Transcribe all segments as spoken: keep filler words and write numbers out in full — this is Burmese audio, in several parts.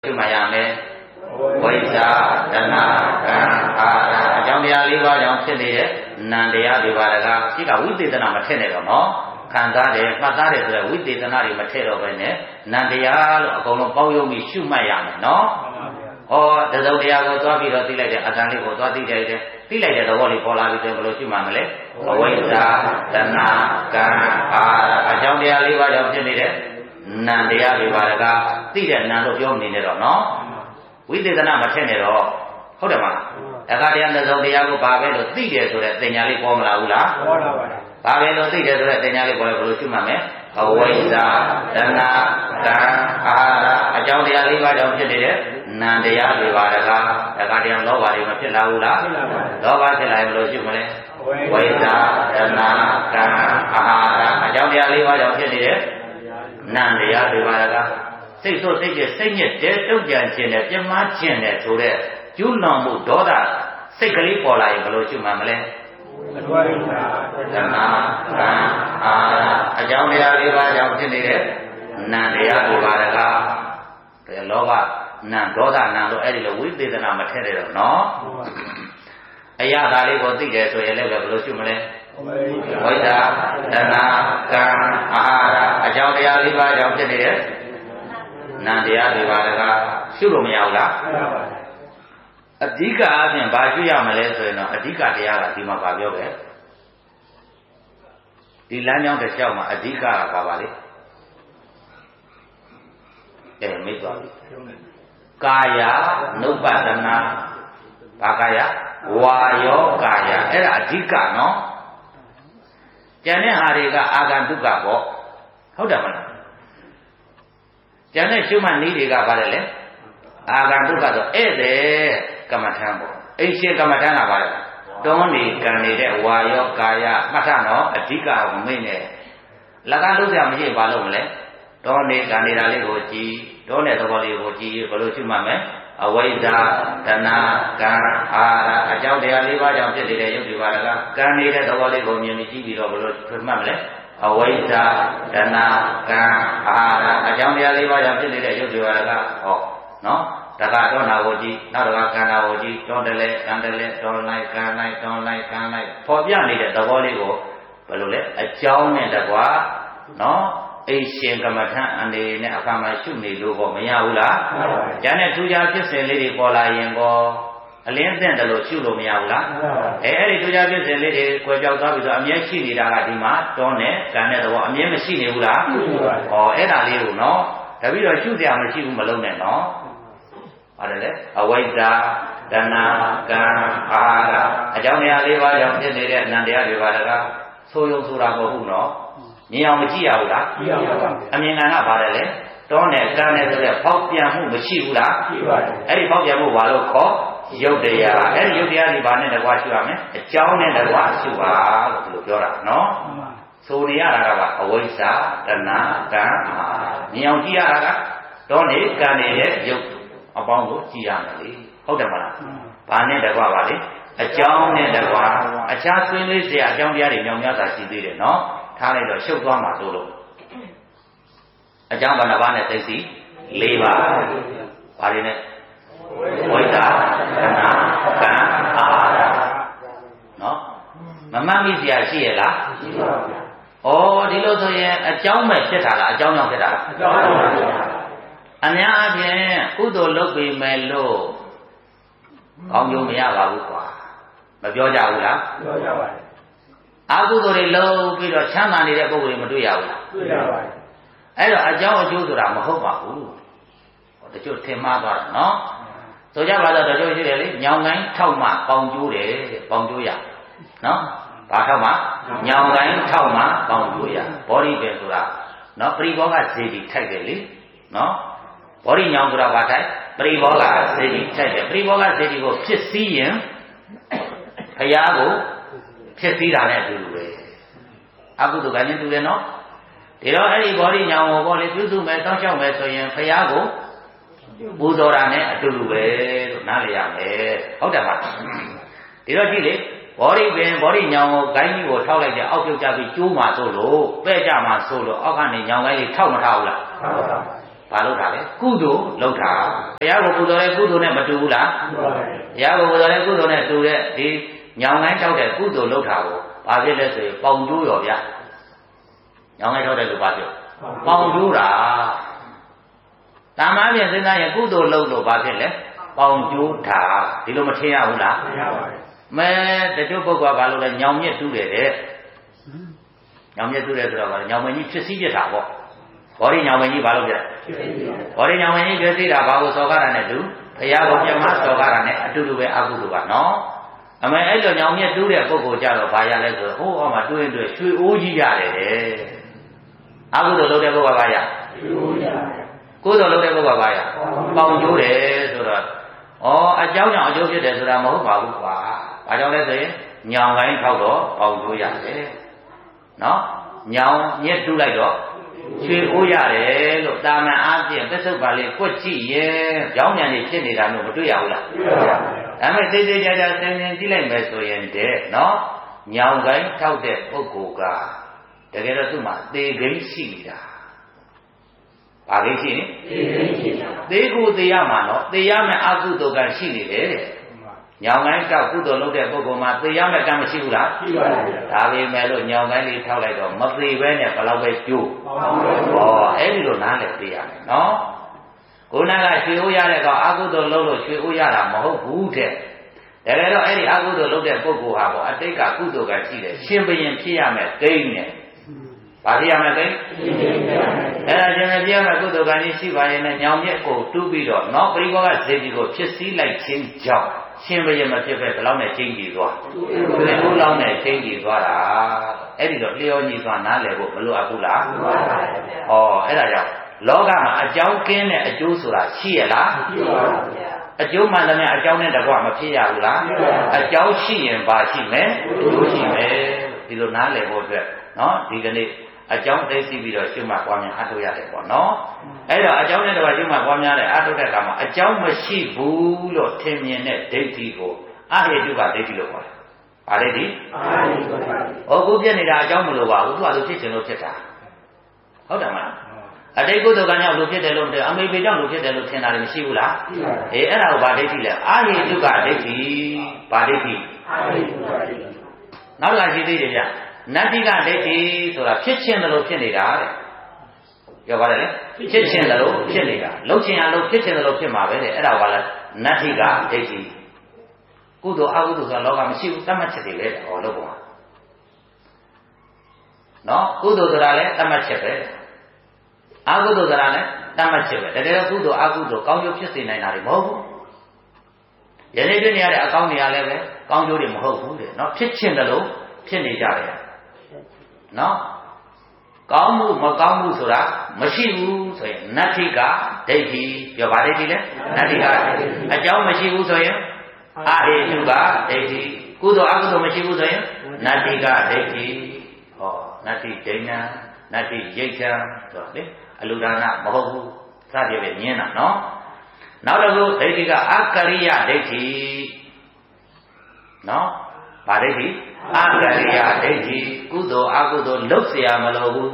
ဒီမှာရမယ်ဝိဇ္ဇာတဏှာကံအာရအကြောင်းတရား၄ပါးကြောင့်ဖြစ်နေတဲ့နံတရားတွေပါတကားဒီကဝိသေသနာမထည့်နဲ့တော့နော်ခံစားတယ်မှတ်သားတယ်ဆိုတဲ့ဝိသေသနာတွေမထည့်တော့ဘဲနဲ့နံတရားလို့အကုန်လုံးပေါင်းယုံပြီးရှုမှတ်ရမယ်နော်ဟောတစုံတရားကိုသွားပြီးတော့သိလိုက်တဲ့အတန်လေးကိုသွားသိလိုက်တယ်သိလိုက်တဲ့သဘောလေးပေါ်လာပြီးဆိုရင်ဘယ်လိုရှုမှတ်မလဲအဝိဇ္ဇာတဏှာကံအာရအကြောင်းတရား၄ပါးကြောင့်ဖြစ်နေတဲ့နံတရားတွေပါတကားသိတဲ့နံလို့ပြောမနေနဲ့တော့နော်ဝိသေသနာမထည့်နဲ့တော့ဟုတ်တယ်မလားအခါတရားတစ်စုံတရားကိုဘာပဲလို့သိတယ်ဆိုတဲ့တင်ညာလေးပေါ်မလာဘူးလားပေါ်လာပါတယ်ဘာပဲလို့သိတယ်ဆိုတဲ့တင်ညာလေးပေါ်လဲဘယ်လိုရှုမှတ်မလဲအဝိဇ္ဇာတဏှာကံအာရအကြောင်းတရား၄ပါးကြောင့်ဖြစ်နေတဲ့နံတရားတွေပါတကားအခါတရားလောဘတွေမဖြစ်လာဘူးလားဖြစ်လာပါတယ်လောဘဖြစ်လာရင်ဘယ်လိုရှုမလဲဝိဇ္ဇာတဏှာကံအာရအကြောင်းတရား၄ပါးကြောင့်ဖြစ်နေတဲ့နံတရားတွေပါတကားစိတ်ဆိုးစိတ်ကျစိတ်ညစ်တဲ့တုတ်ကြံခြင်းနဲ့ပြမခြင်းနဲ့ဆိုတဲ့ကျူးလွန်မှုဒေါသစိတ်ကလေးပေါ်လာရင်ဘယ်လိုရှုမှတ်မလဲအဝိဇ္ဇာတဏှာကံအာရအကြောင်းတရား၄ပါးကြောင့်ဖြစ်နေတဲ့နံတရားတွေပါတကားဒါလောဘနံဒေါသနံလို့အဲ့ဒီလိုဝိသေသနာမထည့်ရတော့နော်အရာသားလေးကိုသိတယ်ဆိုရင်လည်းဘယ်လိုရှုမလဲဝိဇ္ဇာတဏှာကံအာရအကြောင်းတရား၄ပါးကြောင့်ဖြစ်နေတဲ့နံတရားတွေပါတကားရှုလို့မရဘူးလားအဓိကအပြင်ဘာရှုရမလဲဆိုရင်တော့အဓိကတရားကဒီမှာပါပြောပဲဒီလမ်းကြောင်းတစ်လျှောက်မှာအဓိကကပါပါလေအဲမိတ်သွားပြီကာယနုပ္ပတနာဘာကာယဝါယောကာယအဲ့ဒါအဓိကနော်ကျန်တဲ့ဟာတွေကအာဂန္တုကပေါ့ဟုတ်တယ်မလားကျန်တဲ့ရှုမှတ်နည်းတွေကပါတယ်လေအာဂန္တုကဆိုဧည့်သည်ကမ္မထံပေါ့အိရှင်ကမ္မထံကပါတယ်တွန်းနေကံနေတဲ့ဝါယောကာယမှတ်ထနော်အဓိကမိတ်နဲ့လက်ကလို့စရာမရှိဘာလို့မလဲတွန်းနေကံနေတာလေးကိုကြည်တွန်းတဲ့သဘောလေးကိုကြည်ဘယ်လိုရှုမှတ်မလဲအဝိဇ္ဇာတဏှာကံအာရအကြောင်းတရား၄ပါးကြောင့်ဖြစ်နေတဲ့ယုတ်ဒီပါဒကကံနေတဲ့သဘောလေးကိုမြင်ပြီးကြည့်ပြီးတော့ဘယ်လိုထွတ်မှတ်မလဲအဝိဇ္ဇာတဏှာကံအာရအကြောင်းတရား၄ပါးကြောင့်ဖြစ်နေတဲ့ယုတ်ဒီပါဒကဟောနော်တကတော့နာကိုကြည့်နောက်တော့ကံနာကိုကြည့်တွန်းတယ်လေကံတယ်လေတွန်းလိုက်ကံလိုက်တွန်းလိုက်ကံလိုက်ပေါ်ပြနေတဲ့သဘောလေးကိုဘယ်လိုလဲအကြောင်းနဲ့တကွာနော်အိရှင်ကမ္မထံအနေနဲ့အခါမှရှုနေလို့ပေါ့မရဘူးလားကျန်တဲ့ထူးခြားဖြစ်စဉ်လေးတွေပေါ်လာရင်ကောအလင်းသင့်တယ်လို့ရှုလို့မရဘူးလားအဲအဲ့ဒီထူးခြားဖြစ်စဉ်လေးတွေကွယ်ပြောက်သွားပြီဆိုအမြဲရှိနေတာကဒီမှာတွန်းနဲ့ကံတဲ့သဘောအမြဲမရှိနေဘူးလားဟောအဲ့ဒါလေးကိုနော်တပည့်တော်ရှုစရာမရှိဘူးမလုံးနဲ့နော်ဟုတ်တယ်လေအဝိဇ္ဇာတဏှာကံအာရအကြောင်းတရား၄ပါးကြောင့်ဖြစ်နေတဲ့အနန္တရားတွေပါတကားဆိုယုံဆိုတာမဟုတ်ဘူးနော်မြင်အောင်မကြည့်ရဘူးလားကြည့်ရပါဘူးအမြင်ကံကပါတယ်လေတွန်းနဲ့ကံနဲ့ဆိုတဲ့ဖောက်ပြန်မှုမရှိဘူးလားရှိပါတယ်အဲ့ဒီဖောက်ပြန်မှုဘာလို့ခေါ်ယုတ်တရားအဲ့ဒီယုတ်တရားဒီဘာနဲ့တကွာရှုရမလဲအကြောင်းနဲ့တကွာရှုပါလို့ဒီလိုပြောတာနော်ဆိုနေရတာကပါအဝိဇ္ဇာတဏှာကံအာမြင်အောင်ကြည့်ရတာကတွန်းနဲ့ကံနဲ့ယုတ်အပေါင်းကိုကြည့်ရမယ်လေဟုတ်တယ်မလားဘာနဲ့တကွာပါလေအကြောင်းနဲ့တကွာအခြားဆွေးနွေးစရာအကြောင်းတရားတွေမြောင်များစွာရှိသေးတယ်နော်ထားလိုက်တော့ရှုပ်သွားမှာဆိုလို့အကြောင်းဘာနာပါနဲ့သိစီ၄ပါးဘာတွေနဲ့ဝိဇ္ဇာတဏှာကံအာရနော်မမှတ်မိစရာရှိရလားရှိပါဘူးဩဒီလိုဆိုရင်အကြောင်းပဲဖြစ်တာလားအကြောင်းကြောင့်ဖြစ်တာလားအကြောင်းကြောင့်ဖြစ်တာအများအပြားကုသိုလ်လုပ်ပေမဲ့လို့ကောင်းကျိုးမရပါဘူးကွာမပြောကြဘူးလားပြောကြပါတယ်အကုသိုလ်တွေလုပ်ပြီးတော့ချမ်းသာနေတဲ့ပုဂ္ဂိုလ်တွေမတွေ့ရဘူးလားတွေ့ရပါတယ်အဲ့တော့အကြောင်းအကျိုးဆိုတာမဟုတ်ပါဘူးဟောတချို့ထင်မှားသွားတာနော်ဆိုကြပါတော့တချို့ရှိတယ်လေညောင်ကိုင်းထောက်မှပေါင်ကျိုးတယ်ပေါင်ကျိုးရနော်ဘာထောက်မှညောင်ကိုင်းထောက်မှပေါင်ကျိုးရဘောဓိပင်ဆိုတာနော်ပရိဘောဂဇေဒီထိုက်တယ်လေနော်ဘောဓိညောင်ဆိုတာဘာထိုက်ပရိဘောဂဇေဒီထိုက်တယ်ပရိဘောဂဇေဒီကိုဖြစ်စည်းရင်ဘုရားကိုဖြစ်စည်းတာနဲ့အတူတူပဲအကုသိုလ်ကလည်းတူတယ်နော်ဒီတော့အဲ့ဒီဘောဓိညာကိုပေါ့လေပြုစုမယ်တောင်းလျှောက်မယ်ဆိုရင်ဘုရားကိုပူဇော်တာနဲ့အတူတူပဲလို့နားလည်ရမယ်ဟုတ်တယ်ပါဒီတော့ကြည့်လေဘောဓိပင်ဘောဓိညာကိုဂိုင်းကြီးကိုထောက်လိုက်ကြအောက်ပြုတ်ကြပြီးကျိုးမှဆိုလို့ပဲ့ကြမှဆိုလို့အောက်ကနေညာဂိုင်းလေးထောက်မထားဘူးလားထောက်ပါဘူးဘာလုပ်တာလဲကုသိုလ်လုပ်တာဘုရားကိုပူဇော်တဲ့ကုသိုလ်နဲ့မတူဘူးလားဘုရားကိုပူဇော်တဲ့ကုသိုလ်နဲ့တူတဲ့ဒီညောင်ကိုင်းထောက်တဲ့ကုသိုလ်လုပ်တာကိုဘာဖြစ်လဲဆိုရင်ပေါင်ကျိုးရောဗျညောင်ကိုင်းထောက်တဲ့လူဘာဖြစ်ပေါင်ကျိုးတာတာမန်ပြင်စဉ်းစားရင်ကုသိုလ်လုပ်လို့ဘာဖြစ်လဲပေါင်ကျိုးတာဒီလိုမထင်ရဘူးလားထင်ရပါတယ်မဲတချို့ပုဂ္ဂိုလ်ကဘာလို့လဲညောင်မြစ်တူးတယ်တဲ့ညောင်မြစ်တူးတယ်ဆိုတော့ညောင်မင်းကြီးဖြစ်စည်းပြတာပေါ့ဘောရီညောင်မင်းကြီးဘာလို့ပြဘောရီညောင်မင်းကြီးဖြစ်စည်းတာဘာကိုစော်ကားတာနဲ့တူဘုရားကိုပြမစော်ကားတာနဲ့အတူတူပဲအကုသိုလ်ပါနော်အမေအဲ့လိုညောင်မြစ်တူးတဲ့ပုဂ္ဂိုလ်ကြတော့ဘာရလဲဆိုတော့ဟိုးဟောမှာတူးရင်တူးရွှေအိုးကြီးရတယ်တဲ့အကုသိုလ်လုပ်တဲ့ပုဂ္ဂိုလ်ကဘာရရွှေအိုးရတယ်ကုသိုလ်လုပ်တဲ့ပုဂ္ဂိုလ်ကဘာရပေါင်ကျိုးတယ်ဆိုတော့ဩအကြောင်းကြောင့်အကျိုးဖြစ်တယ်ဆိုတာမဟုတ်ပါဘူးကွာဘာကြောင့်လဲဆိုရင်ညောင်ကိုင်းထောက်တော့ပေါင်ကျိုးရတယ်နော်ညောင်မြစ်တူးလိုက်တော့ရွှေအိုးရတယ်လို့တာမန်အားဖြင့်ပစ္စုပ္ပါလေးကွက်ကြည့်ရင်ကြောင်းဉာဏ်ကြီးဖြစ်နေတာမျိုးမတွေ့ရဘူးလားတွေ့ရပါဘူးဒါပေမဲ့သေးသေးချာချာဆင်ခြင်ကြည့်လိုက်မယ်ဆိုရင်တဲ့နော်ညောင်ကိုင်းထောက်တဲ့ပုဂ္ဂိုလ်ကတကယ်တော့သူ့မှာသေခိန်းရှိနေတာဘာကိရှိနေသေကိုသေရမှာနော်သေရမယ်အကုသိုလ်ကရှိနေတယ်တဲ့ညောင်ကိုင်းတောက်ကုသိုလ်လုပ်တဲ့ပုဂ္ဂိုလ်မှာသေရမယ်ကံမရှိဘူးလားရှိပါတယ်ဒါပေမဲ့လို့ညောင်ကိုင်းလေးထောက်လိုက်တော့မသေဘဲနဲ့ဘယ်လောက်ပဲကျိုးဟောအဲ့ဒီလိုနားလည်သိရမယ်နော်ကိုနာကရွှေအိုးရတဲ့ကောင်အကုသိုလ်လုပ်လို့ရွှေအိုးရတာမဟုတ်ဘူးတဲ့တကယ်တော့အဲ့ဒီအကုသိုလ်လုပ်တဲ့ပုဂ္ဂိုလ်ဟာပေါ့အတိတ်ကကုသိုလ်ကရှိတယ်ရှင်ဘရင်ဖြစ်ရမယ်ဂိမ်းနဲ့ဘာဖြစ်ရမလဲသိအဲ့ဒါရှင်ပြရမယ်ကုသိုလ်ကံကြီးရှိပါရဲ့နဲ့ညောင်မြက်ကိုတူးပြီးတော့နော်ပရိဘောကဇေဒီကိုဖြစ်စည်းလိုက်ခြင်းကြောင့်ရှင်ဘရင်မဖြစ်ပဲဘယ်လောက်နဲ့ချင်းကြည့်သွားဘယ်လိုလောက်နဲ့ချင်းကြည့်သွားတာအဲ့ဒီတော့လျော်ညီစွာနားလည်ဖို့မလိုအပ်ဘူးလားမှန်ပါပါဗျာဩအဲ့ဒါကြောင့်လောကမှာအကြောင်းကင်းတဲ့အကျိုးဆိုတာရှိရလားရှိပါပါဗျာအကျိုးမှန်တယ်အကြောင်းနဲ့တကွမဖြစ်ရဘူးလားအကြောင်းရှိရင်ဘာရှိမယ်အကျိုးရှိမယ်ဒီလိုနားလည်ဖို့အတွက်နော်ဒီကနေ့အကြောင်းသိသိပြီးတော့ရှုမှတ်ပွားများအထောက်ရတယ်ပေါ့နော်အဲ့တော့အကြောင်းနဲ့တကွရှုမှတ်ပွားများတဲ့အထောက်တဲ့အခါမှာအကြောင်းမရှိဘူးလို့ထင်မြင်တဲ့ဒိဋ္ဌိကိုအဟေတုကဒိဋ္ဌိလို့ခေါ်တယ်။ဘာဒိဋ္ဌိ။အဟေတုပါ။ဟောကိုပြည့်နေတာအကြောင်းမလို့ပါဘူးသူကသူဖြစ်ခြင်းလို့ဖြစ်တာဟုတ်တယ်မလားအတိတ်ကုသိုလ်ကံကြောင့်လို့ဖြစ်တယ်လို့အမေပေကြောင့်လို့ဖြစ်တယ်လို့ထင်တာလည်းမရှိဘူးလားရှိပါဘူးအေးအဲ့ဒါကိုဗာဒိဋ္ဌိလဲအာဟိတုကဒိဋ္ဌိဗာဒိဋ္ဌိအာဟိတုကဒိဋ္ဌိနောက်လာရှိသေးတယ်ဗျနတ္တိကဒိဋ္ဌိဆိုတာဖြစ်ခြင်းလို့ဖြစ်နေတာတဲ့ပြောပါတယ်လေဖြစ်ခြင်းလို့ဖြစ်နေတာလှုပ်ခြင်းအလုပ်ဖြစ်ခြင်းလို့ဖြစ်မှာပဲတဲ့အဲ့ဒါကလည်းနတ္တိကဒိဋ္ဌိကုသိုလ်အကုသိုလ်ဆိုတာလောကမရှိဘူးတတ်မှတ်ချက်တွေပဲဟောလို့ပေါ့နော်ကုသိုလ်ဆိုတာလည်းတတ်မှတ်ချက်ပဲအကုသိုလ်ဆိုတာလည်းတတ်မှတ်ချက်ပဲတကယ်တော့ကုသိုလ်အကုသိုလ်ကောင်းကျိုးဖြစ်စေနိုင်တာတွေမဟုတ်ဘူးယနေ့တွေ့နေရတဲ့အကောင်းတွေကလည်းပဲကောင်းကျိုးတွေမဟုတ်ဘူးတဲ့နော်ဖြစ်ခြင်းတလို့ဖြစ်နေကြတယ်နော်ကောင်းမှုမကောင်းမှုဆိုတာမရှိဘူးဆိုရင်နတ္ထိကဒိဋ္ဌိပြောပါဒိဋ္ဌိလဲနတ္ထိကအကြောင်းမရှိဘူးဆိုရင်အာဟိတုကဒိဋ္ဌိကုသိုလ်အကုသိုလ်မရှိဘူးဆိုရင်နတ္ထိကဒိဋ္ဌိဟောနတ္ထိဒိဋ္ဌံနတ္ထိရိတ်ချံဆိုတော့လေအလူဒါနမဟုတ်ဘူးစသည်ပဲညင်းတာနော်နောက်တစ်ခုဒိဋ္ဌိကအကရိယဒိဋ္ဌိနော်ဗာဒိဋ္ဌိအကရိယဒိဋ္ဌိကုသိုလ်အကုသိုလ်လုပ်เสียမလို့ဘူး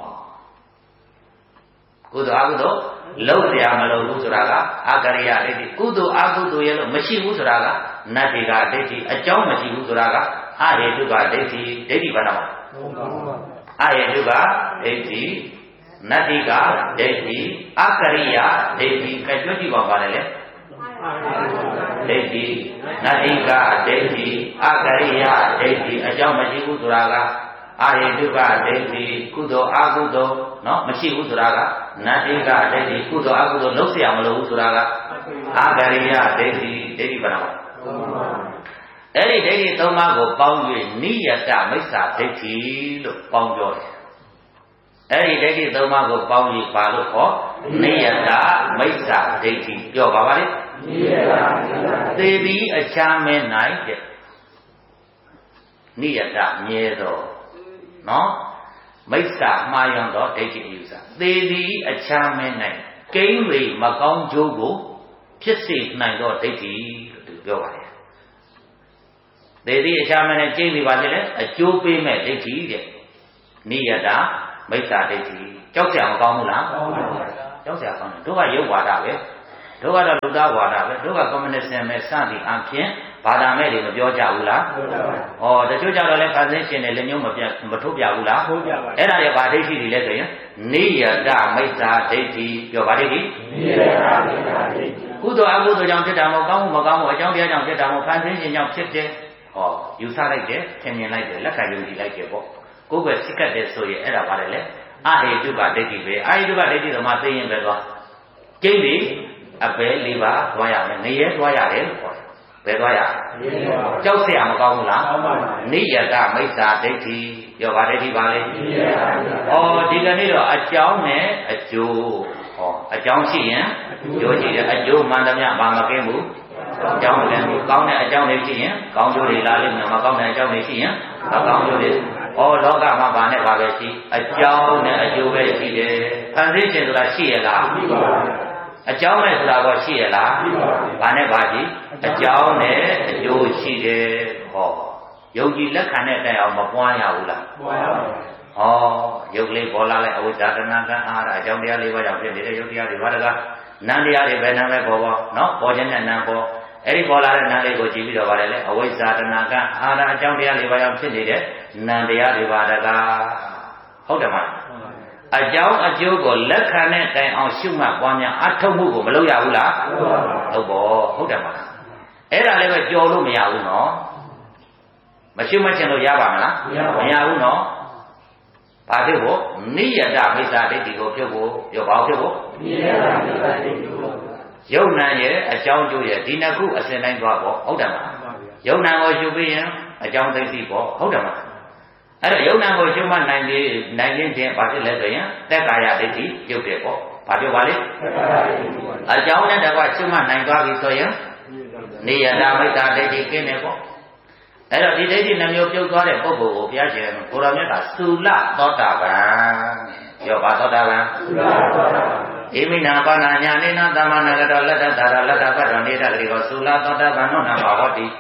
ကုသိုလ်အကုသိုလ်လုပ်เสียမလို့ဘူးဆိုတာကအကရိယဒိဋ္ဌိကုသိုလ်အကုသိုလ်ရဲ့လို့မရှိဘူးဆိုတာကနတ္တိကဒိဋ္ဌိအကြောင်းမရှိဘူးဆိုတာကအဟေတုကဒိဋ္ဌိဒိဋ္ဌိဘာနာမအဟေတုကဒိဋ္ဌိနတ္တိကဒိဋ္ဌိအကရိယဒိဋ္ဌိကကြွကြည့်ပါပါလေလေဒိဋ္ဌိနတ္တိကဒိဋ္ဌိအကရိယဒိဋ္ဌိအကြောင်းမရှိဘူးဆိုတာကအဟေတုကဒိဋ္ဌိကုသိုလ်အကုသိုလ်နော်မရှိဘူးဆိုတာကနတ္တိကဒိဋ္ဌိကုသိုလ်အကုသိုလ်လုပ်เสียမလို့ဘူးဆိုတာကအကရိယဒိဋ္ဌိဒိဋ္ဌိဘာနာအဲ့ဒီဒိဋ္ဌိသုံးပါးကိုပေါင်း၍နိယတမိစ္ဆာဒိဋ္ဌိလို့ပေါင်းပြောတယ်အဲ့ဒီဒိဋ္ဌိသုံးပါးကိုပေါင်းပြီးပါလို့ခေါ်နိယတမိစ္ဆာဒိဋ္ဌိပြောပါပါလေနိယတသေသည်အချမ်းမဲနိုင်တဲ့နိယတမြဲတော့နော်မိစ္ဆာမှားယွန်တော့ဒိဋ္ဌိယူဆသေသည်အချမ်းမဲနိုင်ကိန်းဝေမကောင်းကျိုးကိုဖြစ်စေနိုင်တော့ဒိဋ္ဌိလို့သူပြောပါတယ်သေသည်အချမ်းမဲနိုင်ကျိန်းပြီးပါလေအကျိုးပေးမဲ့ဒိဋ္ဌိတဲ့နိယတမိစ္ဆာဒိဋ္ဌိကြောက်ကြမကောင်းဘူးလားကောင်းပါဘူးကြောက်စရာကောင်းတယ်တို့ကရုပ်ဝါဒပဲတို့ကတော့လူသားဝါဒပဲတို့ကကွန်မြူနစ်စင်ပဲစသည်အဖြစ်ဘာသာမဲ့တွေမပြောကြဘူးလားဟောတချို့ကြတော့လည်းဖန်ဆင်းရှင်တွေလည်းညုံမပြမထုတ်ပြဘူးလားအဲ့ဒါတွေဘာဒိဋ္ဌိတွေလဲဆိုရင်နိယတမိစ္ဆာဒိဋ္ဌိပြောပါဒိဋ္ဌိနိယတမိစ္ဆာဒိဋ္ဌိကုသိုလ်အကုသိုလ်ကြောင့်ဖြစ်တာမဟုတ်ကောင်းမှုမကောင်းမှုအကြောင်းတရားကြောင့်ဖြစ်တာမဟုတ်ဖန်ဆင်းခြင်းကြောင့်ဖြစ်တယ်ဟောယူဆလိုက်တယ်ထင်မြင်လိုက်တယ်လက်ခံယုံကြည်လိုက်တယ်ပေါ့ကိုယ်ပဲစိတ်ကတ်တယ်ဆိုရင်အဲ့ဒါပါတယ်လေအဟေတုကဒိဋ္ဌိပဲအဟေတုကဒိဋ္ဌိဆိုမှသိရင်ပဲသွားကျိတ်ပြီအပယ်လေးပါသွားရမယ်ငရဲသွားရတယ်လို့ခေါ်တယ်ဘယ်သွားရကြောက်เสียမကောင်းဘူးလားနိယတမိစ္ဆာဒိဋ္ဌိပြောပါဒိဋ္ဌိပါလေဩဒီကနေ့တော့အကြောင်းနဲ့အကျိုးဟောအကြောင်းရှိရင်အကျိုးရှိတယ်အကျိုးမှန်သမျှဘာမကင်းဘူးအကြောင်းမကင်းဘူးကောင်းတဲ့အကြောင်းတွေရှိရင်ကောင်းကျိုးတွေလာလိမ့်မယ်မကောင်းတဲ့အကြောင်းတွေရှိရင်မကောင်းကျိုးတွေဩလောကမှာဘာနဲ့ဘာပဲရှိအကြောင်းနဲ့အကျိုးပဲရှိတယ်ဖန်ဆင်းခြင်းဆိုတာရှိရလားရှိပါဘူးအကြောင်းနဲ့ဆိုတာကရှိရလားဘာနဲ့ဘာကြီးအကြောင်းနဲ့အကျိုးရှိတယ်ဟောယုံကြည်လက်ခံတဲ့တိုင်အောင်မပွားရဘူးလားပွားရပါဘူးဟောယုတ်ကလေးပေါ်လာလိုက်အဝိဇ္ဇာတဏှာကံအာရအကြောင်းတရားလေးပါးကြောင့်ဖြစ်နေတဲ့ယုတ်တရားတွေဘာတကားနံတရားတွေဘယ်နာပဲပေါ်ပေါ်နော်ပေါ်ခြင်းနဲ့နံပေါ်အဲ့ဒီပေါ်လာတဲ့နံလေးကိုကြည့်ပြီးတော့ဗါတယ်လေအဝိဇ္ဇာတဏှာကံအာရအကြောင်းတရားလေးပါးကြောင့်ဖြစ်နေတဲ့နံတရားတွေဘာတကားဟုတ်တယ်မလားအကြောင်းအကျိုးကိုလက်ခံတဲ့တိုင်အောင်ရှုမှတ်ပွားများအထုတ်မှုကိုမလုပ်ရဘူးလားဟုတ်ပါဘူးဟုတ်တယ်မလားအဲ့ဒါလည်းပဲကြော်လို့မရဘူးနော်မရှုမှတ်ချင်လို့ရပါမလားမရဘူးနော်ဘာဖြစ်ဖို့နိယတမိစ္ဆာဒိဋ္ဌိကိုပြုတ်ဖို့ပြောပါဖြစ်ဖို့နိယတမိစ္ဆာဒိဋ္ဌိကိုယုံနာရဲ့အကြောင်းကျိုးရဲ့ဒီနှစ်ခုအစဉ်တိုင်းသွားပေါ့ဟုတ်တယ်မလားယုံနာကိုရှုပြီးရင်အကြောင်းသိသိပေါ့ဟုတ်တယ်မလားအဲ့တော့ယုံနာကိုရှုမှတ်နိုင်ပြီးနိုင်ခြင်းချင်းဘာဖြစ်လဲဆိုရင်သက်ကာယဒိဋ္ဌိပြုတ်တယ်ပေါ့ဘာပြောပါလဲအကြောင်းနဲ့တကွရှုမှတ်နိုင်သွားပြီဆိုရင်နိယတမိစ္ဆာဒိဋ္ဌိကင်းတယ်ပေါ့အဲ့တော့ဒီဒိဋ္ဌိနှမျိုးပြုတ်သွားတဲ့ပုဂ္ဂိုလ်ကိုဘုရားရှင်ကိုရောမြတ်ကသုလသောတာပန်ပြောပါသောတာပန်သုလသောတာပန်ဣမိနာပါဏညာနေနာသမဏဂတောလတ္တတာရလတ္တပတ္တောနေတာတိကိုသုလသောတာပန်နောနာမဟောတိ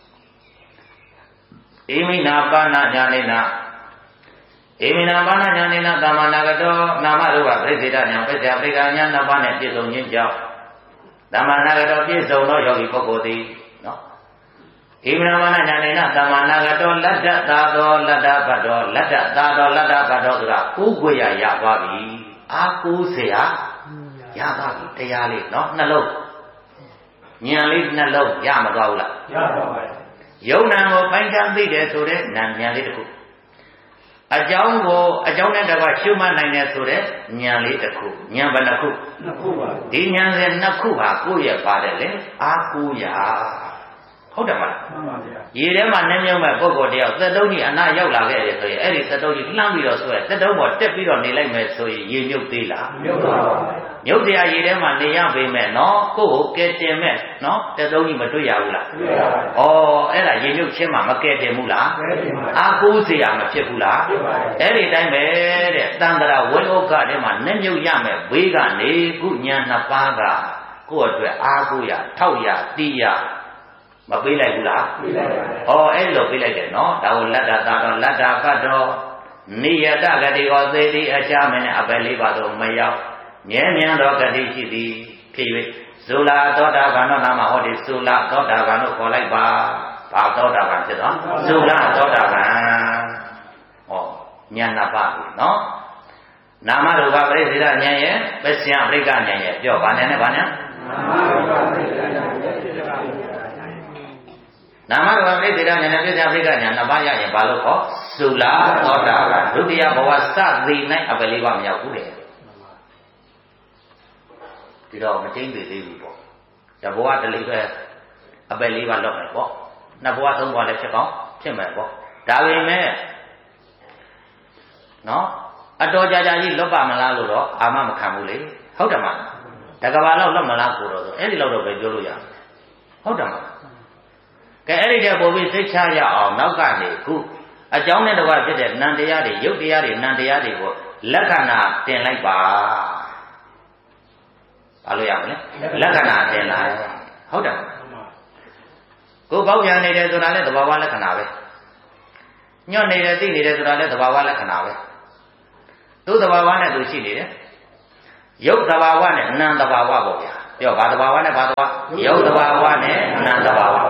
ဣမိနာပါဏညာနေနာဣမိနာပါဏညာနေနာသမဏဂတောနာမရူပပြိစေတညာပစ္စယပိကညာနှစ်ပါးနဲ့ပြည့်စုံခြင်းကြောင့်သမဏဂတောပြည့်စုံသောယောဂီပုဂ္ဂိုလ်သည်နော်ဣမိနာပါဏညာနေနာသမဏဂတောလတ္တတာသောလတ္တပတ္တောလတ္တတာသောလတ္တပတ္တောဆိုတာကိုးကွယ်ရရသွားပြီအာကိုးเสียရသွားပြီတရားလေးနော်နှလုံးဉာဏ်လေးနှလုံးရမသွားဘူးလားရပါပါယုံနာကိုပိုင်းခြားသိတယ်ဆိုတဲ့နာဉာဏ်လေးတစ်ခုအကြောင်းကိုအကြောင်းနဲ့တကွရှုမှတ်နိုင်တယ်ဆိုတဲ့ဉာဏ်လေးတစ်ခုဉာဏ်ဘယ်နှခုနှစ်ခုပါဒီဉာဏ်ရဲ့နှစ်ခုဟာကိုယ့်ရဲ့ပါတယ်လေအာကိုးရဟုတ်တယ်မလားမှန်ပါဗျာရေထဲမှာနှမြုံမဲ့ပုဂ္ဂိုလ်တယောက်သက်တုံးကြီးအနာရောက်လာခဲ့တယ်ဆိုရင်အဲ့ဒီသက်တုံးကြီးလှမ်းပြီးတော့ဆိုရသက်တုံးပေါ်တက်ပြီးတော့နေလိုက်မယ်ဆိုရင်ရေမြုပ်သေးလားမြုပ်ပါပါမြုပ်တရားရေထဲမှာနေရပေမဲ့နော်ကိုယ့်ကိုကဲတင်မဲ့နော်သက်တုံးကြီးမတွေ့ရဘူးလားတွေ့ရပါဘူးဩအဲ့ဒါရေမြုပ်ခြင်းမှာမကဲတင်ဘူးလားကဲတင်ပါအာကိုးစရာမဖြစ်ဘူးလားဖြစ်ပါတယ်အဲ့ဒီတိုင်းပဲတဲ့တန်တရာဝိဩကထဲမှာနှမြုပ်ရမယ်ဘေးကနေကုညာနှစ်ပါးကကိုယ့်အတွက်အာကိုးရထောက်ရတီးရမပေးလိုက်ဘူးလားပေးလိုက်ပါဘူး။ဩအဲ့လိုပေးလိုက်တယ်နော်။ဒါကိုလတ္တသာတော့လတ္တပတ်တော်နိယတဂတိဟောသေးသည်အချမင်းနဲ့အပယ်လေးပါတော့မရောက်မြဲမြံသောဂတိရှိသည်ဖြစ်၍ဇူလာသောတာပန်တော်နာမဟောဒီဇူလာသောတာပန်လို့ခေါ်လိုက်ပါ။ဘာသောတာပန်ဖြစ်တော့ဇူလာသောတာပန်။ဩဉာဏ်နာပါပြီနော်။နာမရူပပရိသေရဉာဏ်ရဲ့ပစ္စယပရိက္ခဉာဏ်ရဲ့ပြောဗာနဲ့နဲ့ဗာနဲ့နာမရူပပရိသေရဉာဏ်ရဲ့ပစ္စယပရိက္ခနာမရူပပရိသေရဉာဏ်နဲ့ပစ္စယပရိက္ခဉာဏ်နှစ်ပါးရရင်ဘာလို့ခေါ်သုလာသောတာပန်ဒုတိယဘဝစသည်၌အပယ်လေးပါးမရောက်ဘူးတဲ့ဒီတော့မကျင်းသေးသေးဘူးပေါ့ဒါဘဝတလေးပဲအပယ်လေးပါးလောက်မယ်ပေါ့နှစ်ဘဝသုံးဘဝလည်းဖြစ်ကောင်းဖြစ်မယ်ပေါ့ဒါပေမဲ့နော်အတော်ကြာကြာကြီးလွတ်ပါမလားလို့တော့အာမမခံဘူးလေဟုတ်တယ်မလားတကဘာလောက်လွတ်မလားကိုတော့ဆိုအဲ့ဒီလောက်တော့ပဲပြောလို့ရဟုတ်တယ်မလားကဲအဲ့ဒီတဲ့ပုံပြီးသိချရအောင်နောက်ကနေခုအကြောင်းနဲ့တကွဖြစ်တဲ့နံတရားတွေရုပ်တရားတွေနံတရားတွေကိုလက္ခဏာတင်လိုက်ပါဘာလို့ရမလဲလက္ခဏာတင်လိုက်ဟုတ်တယ်ကိုပေါက်ပြန်နေတယ်ဆိုတာလည်းသဘာဝလက္ခဏာပဲညွတ်နေတယ်သိနေတယ်ဆိုတာလည်းသဘာဝလက္ခဏာပဲသူ့သဘာဝနဲ့သူရှိနေတယ်ယုတ်တဘာဝနဲ့အနန္တဘာဝပေါ့ဗျာပြောဘာတဘာဝနဲ့ဘာတဘာယုတ်တဘာဝနဲ့အနန္တဘာဝ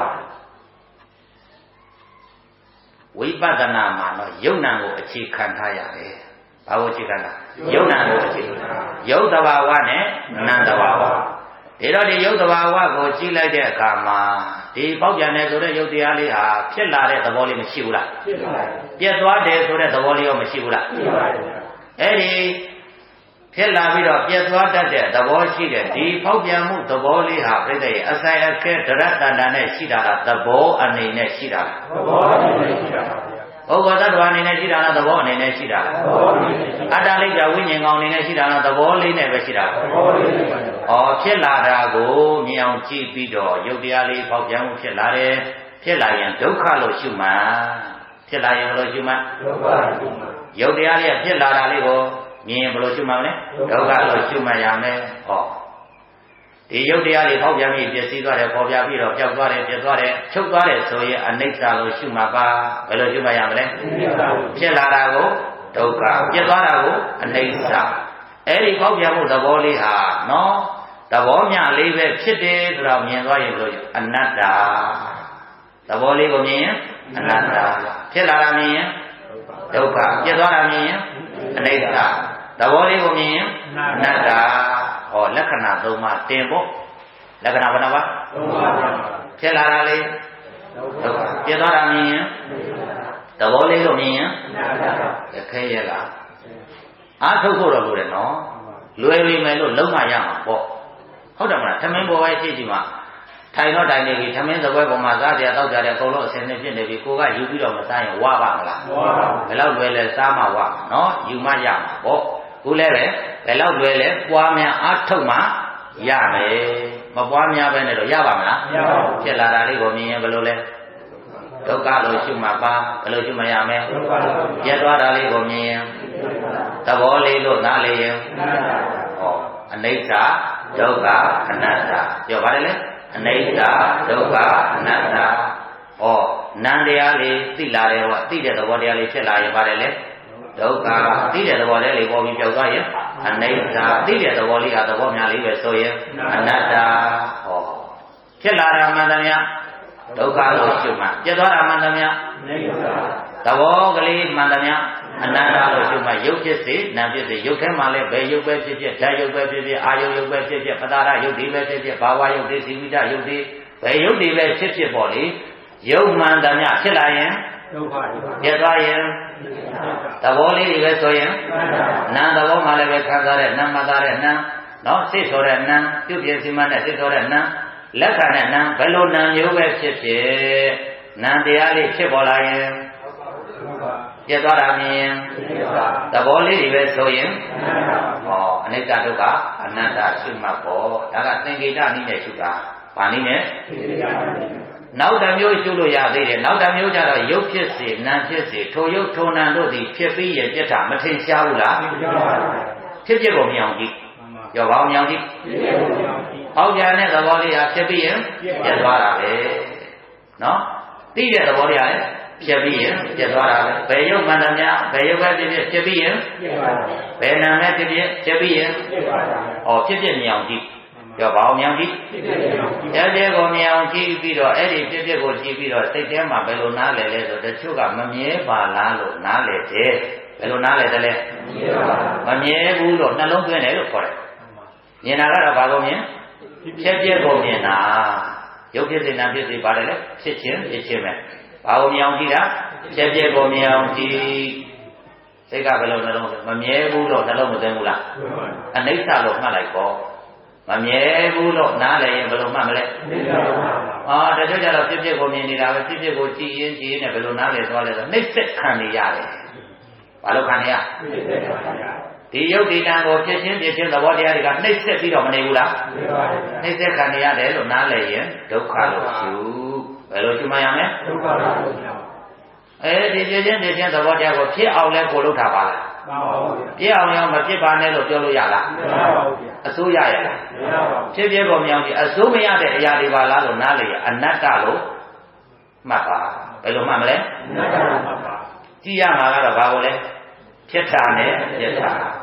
ဝိပဿနာမှာတော့ယုတ်နံကိုအခြေခံထားရတယ်ဘာကိုအခြေခံတာယုတ်နံကိုအခြေခံယုတ်တဘာဝနဲ့အနန္တဘာဝဒီတော့ဒီယုတ်တဘာဝကိုကြည့်လိုက်တဲ့အခါမှာဒီပေါက်ပြန်တယ်ဆိုတဲ့ယုတ်တရားလေးဟာဖြစ်လာတဲ့သဘောလေးမရှိဘူးလားဖြစ်ပါတယ်ပြတ်သွားတယ်ဆိုတဲ့သဘောလေးရောမရှိဘူးလားဖြစ်ပါတယ်အဲ့ဒီဖြစ်လာပြီးတော့ပြတ်သွားတတ်တဲ့သဘောရှိတဲ့ဒီပေါက်ပြန်မှုသဘောလေးဟာပြိတ္တရဲ့အဆိုင်အခဲဒရတ္တန္တနဲ့ရှိတာလားသဘောအနေနဲ့ရှိတာလားသဘောအနေနဲ့ရှိတာပါဗျာဩဃတ္တဝါအနေနဲ့ရှိတာလားသဘောအနေနဲ့ရှိတာလားသဘောအနေနဲ့ရှိတာအတ္တလိကဝိညာဉ်ကောင်အနေနဲ့ရှိတာလားသဘောလေးနဲ့ပဲရှိတာလားသဘောလေးနဲ့ပါဩဖြစ်လာတာကိုမြင်အောင်ကြည့်ပြီးတော့ယုတ်တရားလေးပေါက်ပြန်မှုဖြစ်လာတယ်ဖြစ်လာရင်ဒုက္ခလို့ရှုမှန်ဖြစ်လာရင်ဘယ်လိုရှုမှန်ဒုက္ခလို့ရှုမှန်ယုတ်တရားလေးဖြစ်လာတာလေးကိုမြင်ရင်ဘယ်လိုရှုမှန်လဲဒုက္ခလို့ရှုမှန်ရမယ်ဟောဒီယုတ်တရားလေးပေါက်ပြန်ပြီးပြည့်စည်သွားတယ်ပေါ်ပြပြီးတော့ပျောက်သွားတယ်ပြတ်သွားတယ်ချုပ်သွားတယ်ဆိုရင်အနိစ္စလို့ရှုမှတ်ပါဘယ်လိုရှုမှတ်ရမလဲဖြစ်လာတာကိုဒုက္ခပြတ်သွားတာကိုအနိစ္စအဲ့ဒီပေါက်ပြန်မှုသဘောလေးဟာနော်သဘောမျှလေးပဲဖြစ်တယ်ဆိုတော့မြင်သွားရင်လို့အနတ္တသဘောလေးကိုမြင်ရင်အနတ္တဖြစ်လာတာမြင်ရင်ဒုက္ခပြတ်သွားတာမြင်ရင်အနိစ္စသဘောလေးကိုမြင်ရင်အနတ္တဟောလက္ခဏာသုံးပါးတင်ဖို့လက္ခဏာဘယ်နှပါးသုံးပါးဖြစ်လာတာလေးဒုက္ခပြတ်သွားတာမြင်ရင်သဘောလေးကိုမြင်ရင်ခဲရလားအားထုတ်ဖို့တော့လို့တယ်နော်လွယ်ပြီမယ်လို့လုံးမရမှာပေါ့ဟုတ်တယ်မလားသမင်းပေါ်ပဲကြည့်ကြည့်မှာထိုင်တော့တိုင်နေပြီသမင်းသပွဲပေါ်မှာစားကြတောက်ကြတယ်အကုန်လုံးအစင်းနဲ့ဖြစ်နေပြီကိုကယူပြီးတော့မစားရင်ဝါပါမလားဝါပါဘယ်လောက်လွယ်လဲစားမှဝါနော်ယူမှရမှာပေါ့ခုလည်းပဲဘယ်လောက်လွယ်လဲပွားများအားထုတ်မှရမယ်မပွားများပဲနဲ့တော့ရပါမလားမရပါဘူးဖြစ်လာတာလေးကိုမြင်ရင်ဘယ်လိုလဲဒုက္ခလို့ရှုမှတ်ပါဘယ်လိုရှုမှတ်ရမလဲပြတ်သွားတာလေးကိုမြင်ရင်သဘောလေးလို့နားလေရင်ဟောအနိစ္စဒုက္ခအနတ္တပြောပါတယ်လေအနိစ္စဒုက္ခအနတ္တဟောနံတရားလေးသိလာတယ်ဟောသိတဲ့သဘောတရားလေးဖြစ်လာရင်ပါတယ်လေဒုက္ခသိတဲ့သဘောလေးလေးပေါ်ပြီးပြောက်သွားရင်အနိစ္စသိတဲ့သဘောလေးဟာသဘောများလေးပဲဆိုရင်အနတ္တဟောဖြစ်လာတာမှန်တယ်များဒုက္ခလို့ရှုမှတ်ပြတ်သွားတာမှန်တယ်များအနိစ္စသဘောကလေးမှန်တယ်များအနတ္တလို့ရှုမှတ်ရုပ်ဖြစ်စေနာမ်ဖြစ်စေရုပ်ထဲမှာလည်းဘယ်ရုပ်ပဲဖြစ်ဖြစ်ဓာတ်ရုပ်ပဲဖြစ်ဖြစ်အာယုရုပ်ပဲဖြစ်ဖြစ်ပတာရရုပ်ဒီပဲဖြစ်ဖြစ်ဘာဝရုပ်ဒီစီဝိတရုပ်ဒီဘယ်ရုပ်ဒီပဲဖြစ်ဖြစ်ပေါ့လေရုပ်မှန်တယ်များဖြစ်လာရင်ဒုက္ခပြတ်သွားရင်သဘောလေးတွေပဲဆိုရင်နာမ်သဘောမှလည်းပဲခံစားတဲ့နာမ်မှသားတဲ့နာမ်နော်စိတ်ဆိုတဲ့နာမ်ပြုပြစီမနဲ့စိတ်ဆိုတဲ့နာမ်လက်ခံတဲ့နာမ်ဘယ်လိုနာမ်မျိုးပဲဖြစ်ဖြစ်နာမ်တရားလေးဖြစ်ပေါ်လာရင်ပြတ်သွားတာမြင်သဘောလေးတွေပဲဆိုရင်ဟောအနိစ္စဒုက္ခအနတ္တရှုမှတ်ဖို့ဒါကသင်္ကေတနည်းနဲ့ရှုတာဗာနည်းနဲ့နောက်တစ်မျိုးရှုလို့ရသေးတယ်နောက်တစ်မျိုးကျတော့ရုပ်ဖြစ်စေနာမ်ဖြစ်စေထိုရုပ်ထိုနာမ်တို့သည်ဖြစ်ပြီးရပြတ်တာမထင်ရှားဘူးလားဖြစ်ဖြစ်ကိုမြင်အောင်ကြည့်ပြောပါအောင်မြင်အောင်ကြည့်ဟောက်ပြန်တဲ့သဘောလေးဟာဖြစ်ပြီးရင်ပြတ်သွားတာပဲနော်သိတဲ့သဘောလေးဟာလည်းဖြစ်ပြီးရင်ပြတ်သွားတာပဲဘယ်ရုပ်မှန်တယ်များဘယ်ရုပ်ပဲဖြစ်ဖြစ်ဖြစ်ပြီးရင်ဘယ်နာမ်ပဲဖြစ်ဖြစ်ဖြစ်ပြီးရင်ဟောဖြစ်ဖြစ်မြင်အောင်ကြည့်ပြောပါအောင်မြင်ကြည့်အဲ့ဒီကိုမြင်အောင်ကြည့်ပြီးတော့အဲ့ဒီဖြစ်ဖြစ်ကိုကြည့်ပြီးတော့စိတ်ထဲမှာဘယ်လိုနားလည်လဲဆိုတချို့ကမမြဲပါလားလို့နားလည်တယ်ဘယ်လိုနားလည်တယ်လဲမမြဲဘူးလို့နှလုံးသွင်းတယ်လို့ခေါ်တယ်မြင်တာကတော့ဘာကိုမြင်ဖြစ်ဖြစ်ကိုမြင်တာရုပ်ဖြစ်စေနာဖြစ်စေပါတယ်လေဖြစ်ခြင်းဖြစ်ခြင်းပဲဘာကိုမြင်အောင်ကြည့်တာဖြစ်ဖြစ်ကိုမြင်အောင်ကြည့်စိတ်ကဘယ်လိုနှလုံးမမြဲဘူးလို့နှလုံးမသွင်းဘူးလားအနိစ္စလို့မှတ်လိုက်ပေါ့မမြဲဘူးလို့နားလည်ရင်ဘယ်လိုမှတ်မလဲအော်တချို့ကျတော့ဖြစ်ဖြစ်ကိုမြင်နေတာပဲဖြစ်ဖြစ်ကိုကြည့်ရင်ကြည့်ရင်ဘယ်လိုနားလည်သွားလဲဆိုနှိမ့်ဆက်ခံနေရတယ်ဘာလို့ခံနေရဒီယုတ်ဒီတံကိုဖြစ်ချင်းဖြစ်ချင်းသဘောတရားတွေကနှိမ့်ဆက်ပြီးတော့မနေဘူးလားနှိမ့်ဆက်ခံနေရတယ်လို့နားလည်ရင်ဒုက္ခလို့ရှုဘယ်လိုရှုမှရမလဲဒုက္ခလို့ရှုအဲဒီဖြစ်ချင်းဖြစ်ချင်းသဘောတရားကိုဖြစ်အောင်လဲကိုလုပ်တာပါလားမှန်ပါဘူးပြည့်အောင်ရောမဖြစ်ပါနဲ့လို့ပြောလို့ရလားမရပါဘူးအစိုးရရလားမရပါဘူးဖြစ်ဖြစ်ပေါ်မြောင်ကြည့်အစိုးမရတဲ့အရာတွေပါလားလို့နားလေအနတ္တလို့မှတ်ပါဘယ်လိုမှတ်မလဲအနတ္တလို့မှတ်ပါကြည့်ရမှာကတော့ဘာကိုလဲဖြစ်တာနဲ့ပြက်တာ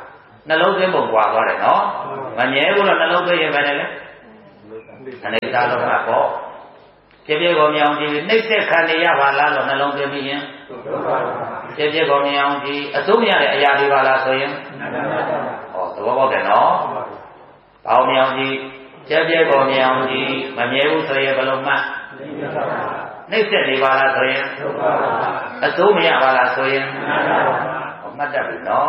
နှလုံးသွင်းပုံကွာသွားတယ်နော်မမြဲဘူးလို့နှလုံးသွင်းရင်ပဲလေအနေသာတော့မှာပေါ့ပြည့်ပြည့်ကိုမြောင်ကြည့်နှိမ့်ဆက်ခံနေရပါလားလို့နှလုံးသွင်းပြီးရင်ပြည့်ပြည့်ကိုမြောင်ကြည့်အစိုးမရတဲ့အရာတွေပါလားဆိုရင်ဟောသဘောပေါက်တယ်နော်ဘောင်မြောင်ကြည့်ပြည့်ပြည့်ကိုမြောင်ကြည့်မမြဲဘူးဆိုရင်ဘယ်လိုမှနှိမ့်ဆက်နေပါလားဆိုရင်အစိုးမရပါလားဆိုရင်မှတ်တတ်ပြီနော်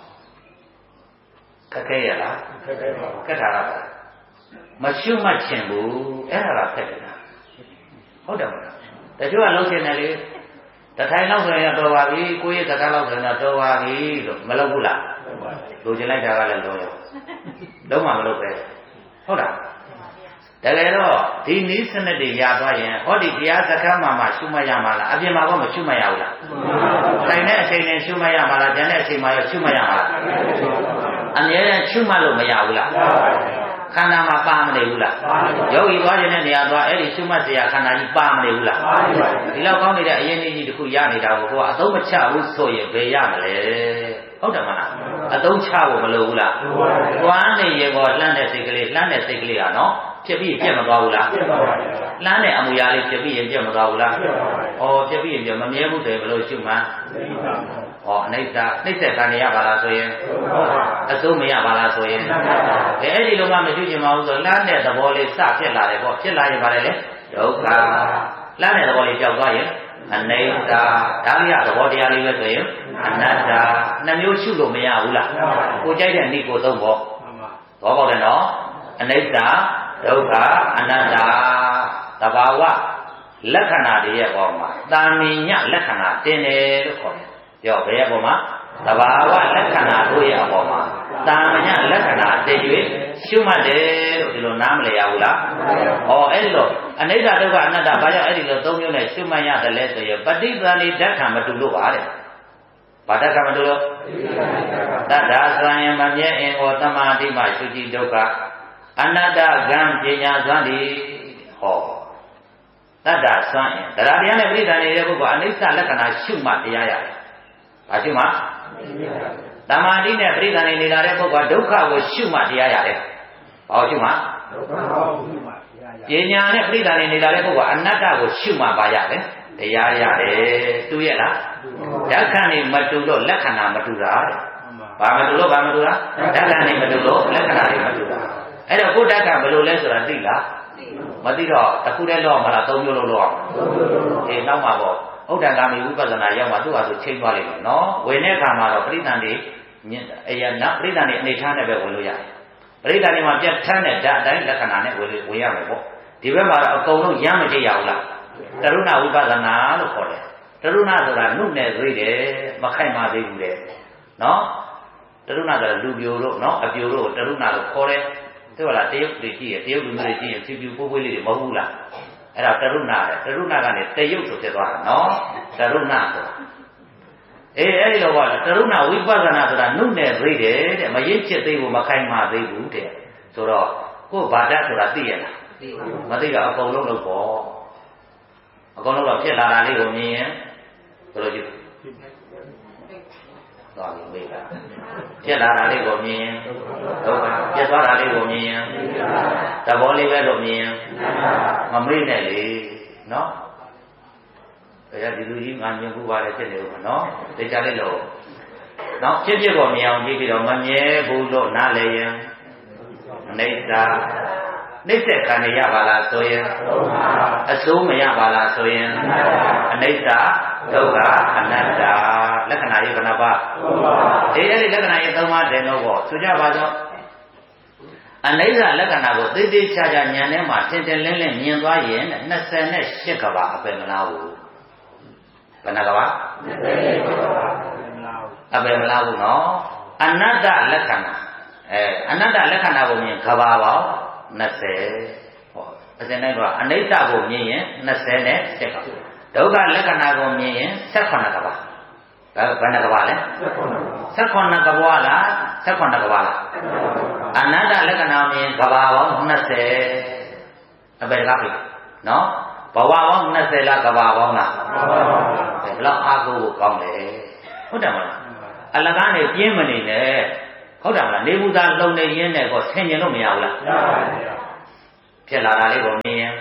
ခက်ခဲရလားခက်တာလားမရှုမှတ်ချင်ဘူးအဲ့ဒါကခက်တယ်လားဟုတ်တယ်မလားတချို့ကလုံးချင်တယ်လေတထိုင်လောက်ဆိုရင်တော့ပါပြီကိုယ့်ရဲ့တကားလောက်ဆိုရင်တော့ပါပြီလို့မလုပ်ဘူးလားလိုချင်လိုက်တာကလည်းလုံးရောလုံးဝမလုပ်ပဲဟုတ်လားတကယ်တော့ဒီနည်းစနစ်တွေရသွားရင်ဟောဒီတရားစခန်းမှာမှရှုမှတ်ရမှာလားအပြင်မှာတော့မရှုမှတ်ရဘူးလားတိုင်းတဲ့အချိန်နဲ့ရှုမှတ်ရမှာလားကျန်တဲ့အချိန်မှာရောရှုမှတ်ရမှာလားအမြဲတမ်းရှုမှတ်လို့မရဘူးလားခန္ဓာမှာပါမနေဘူးလားယောဂီသွားခြင်းတဲ့နေရာသွားအဲ့ဒီရှုမှတ်စရာခန္ဓာကြီးပါမနေဘူးလားဒီလောက်ကောင်းနေတဲ့အရင်ကြီးတစ်ခုရနေတာကိုကိုကအသုံးမချဘူးဆိုရင်ဘယ်ရမလဲဟုတ်တယ်မလားအသုံးချဖို့မလိုဘူးလားသွားနေရေပေါ်လှမ်းတဲ့စိတ်ကလေးလှမ်းတဲ့စိတ်ကလေးကနော်ဖြစ်ပြီးပြတ်မသွားဘူးလားပြတ်ပါပါလှမ်းတဲ့အမူအရာလေးဖြစ်ပြီးရင်ပြတ်မသွားဘူးလားပြတ်ပါပါဩပြတ်ပြီးရင်ပြတ်မမြဲဘူးဆိုရင်ဘယ်လိုရှုမှန်းဩအနိစ္စနှိမ့်ဆက်ခံရပါလားဆိုရင်အစိုးမရပါလားဆိုရင်အဲ့ဒီလိုမှမရှိချင်ပါဘူးဆိုလှမ်းတဲ့သဘောလေးစဖြစ်လာတယ်ပေါ့ဖြစ်လာရင်ပါတယ်လေဒုက္ခလှမ်းတဲ့သဘောလေးကြောက်သွားရင်အနိစ္စဒါလေးရသဘောတရားလေးပဲဆိုရင်အနတ္တနှမျိုးရှုလို့မရဘူးလားကိုကြိုက်တဲ့နိကိုသုံးပေါ့သဘောပေါက်တယ်နော်အနိစ္စဒုက္ခအနတ္တသဘာဝလက္ခဏာတွေရဲ့ပေါ်မှာတာမင်ညလက္ခဏာတင်တယ်လို့ခေါ်တယ်။ပြောဘယ်ရဲ့ပေါ်မှာသဘာဝလက္ခဏာတို့ရဲ့အပေါ်မှာတာမင်ညလက္ခဏာတင်၍ရှုမှတ်တယ်လို့ဒီလိုနားမလည်ရဘူးလား။ဩအဲ့ဒီလိုအနိစ္စဒုက္ခအနတ္တဘာကြောင့်အဲ့ဒီလိုသုံးမျိုးနဲ့ရှုမှတ်ရတယ်လဲဆိုရင်ပဋိသန္ဓေဓာတ်ခံမတူလို့ပါတဲ့။ဘာဓာတ်ခံမတူလို့တတ္ထာသံယမမြဲအင်ဟောသမာဓိမှရှုကြည်ဒုက္ခအနတ္တကံပညာစွမ်းဒီဟောတတ္တစွမ်းရင်တရားတရားနဲ့ပြိဋ္ဌာန်နေတဲ့ပုဂ္ဂိုလ်အနိစ္စလက္ခဏာရှုမှတရားရတယ်။ဘာရှုမှသမာဓိနဲ့ပြိဋ္ဌာန်နေလာတဲ့ပုဂ္ဂိုလ်ဒုက္ခကိုရှုမှတရားရတယ်။ဘာရှုမှဒုက္ခကိုရှုမှတရားရတယ်။ပညာနဲ့ပြိဋ္ဌာန်နေလာတဲ့ပုဂ္ဂိုလ်အနတ္တကိုရှုမှပါရတယ်။တရားရတယ်။တူရဲ့လား။ဓာတ်ခံနေမတူလို့လက္ခဏာမတူတာတဲ့။ဘာမတူလို့ဘာမတူတာ။ဓာတ်ခံနေမတူလို့လက္ခဏာတွေမတူတာ။အဲ့တော့ကိုယ်ဓာတ်ကဘယ်လိုလဲဆိုတာသိလားမသိတော့တစ်ခုတည်းတော့မလားသုံးမျိုးလုံးလောက်အေးနောက်မှာပေါ့ဥဒ္ဒဂါမီဝိပဿနာရောက်မှသူ့ဟာသူချိန်သွားလိမ့်မယ်နော်ဝင်တဲ့အခါမှာတော့ပရိသန္တိအယနာပရိသန္တိအနေထားနဲ့ပဲဝင်လို့ရတယ်ပရိသန္တိမှာပြတ်ထမ်းတဲ့ဓာတ်အတိုင်းလက္ခဏာနဲ့ဝင်ဝင်ရမယ်ပေါ့ဒီဘက်မှာတော့အကုန်လုံးရမ်းမကြည့်ရဘူးလားတရုဏဝိပဿနာလို့ခေါ်တယ်တရုဏဆိုတာနှုတ်နဲ့သေးတယ်မခိုင်ပါသေးဘူးလေနော်တရုဏဆိုတာလူပြိုတို့နော်အပြိုတို့တရုဏလို့ခေါ်တယ်对吧？这有这些，这有东西这些，就就不会的毛糊了。哎，那这路哪的？这路哪个呢？这有说这段喏，这路哪的？哎哎，老话，这路哪为啥子那是那弄的对的？没一切对我们开马对不的，说了，我把这说了对了，我这个高楼楼高，高楼楼偏哪哪里有呢？说了就。သွားပြီမေးတာဖြစ်လာတာလေးကိုမြင်ဒုက္ခပြတ်သွားတာလေးကိုမြင်သဘောလေးပဲလို့မြင်မမေ့နဲ့လေနော်ဘယ်ရဒီလူကြီးငါမြင်ဘူးပါလေဖြစ်နေဦးမနော်သိကြလေးလို့နော်ဖြစ်ဖြစ်ကိုမြင်အောင်ကြည့်ပြီးတော့မမြဲဘူးလို့နားလေရင်အနိစ္စနှိမ့်ဆက်ခံရပါလားဆိုရင်အစိုးမရပါလားဆိုရင်အနိစ္စဒုက္ခအနတ္တလက္ခဏာရေးဘယ်နှပါအေးအဲ့ဒီလက္ခဏာရေးသုံးပါးတယ်တော့ပေါ့ဆိုကြပါတော့အနိစ္စလက္ခဏာကိုသိသိချာချာဉာဏ်ထဲမှာသင်တင်လင်းလင်းမြင်သွားရင်နှစ်ဆယ်ရှစ်ကဘာအပယ်မလားဘူးဘယ်နှကဘာအပယ်မလားဘူးနော်အနတ္တလက္ခဏာအဲအနတ္တလက္ခဏာကိုမြင်ကဘာပေါင်းနှစ်ဆယ်ဟောအစဉ်တိုင်းတော့အနိစ္စကိုမြင်ရင်နှစ်ဆယ်နဲ့ရှစ်ကဘာဒုက္ခလက္ခဏာကိုမြင်ရင်ဆယ်ခုနှစ်ကဘာဘယ်ဘယ်နှကဘာလဲဆယ်ခုနှစ်ကဘာလားဆယ်ခုနှစ်ကဘာလားအနတ္တလက္ခဏာမြင်ကဘာပေါင်းနှစ်ဆယ်အပယ်ကားပြီနော်ဘဝပေါင်းနှစ်ဆယ်လားကဘာပေါင်းလားဘယ်လောက်အားကိုးဖို့ကောင်းလဲဟုတ်တယ်မလားအလကားနဲ့ပြင်းမနေနဲ့ဟုတ်တယ်မလားနေဘူးသားလုံနေရင်းနဲ့ကောဆင်ကျင်လို့မရဘူးလားမရပါဘူးဖြစ်လာတာလေးကိုမြင်ရင်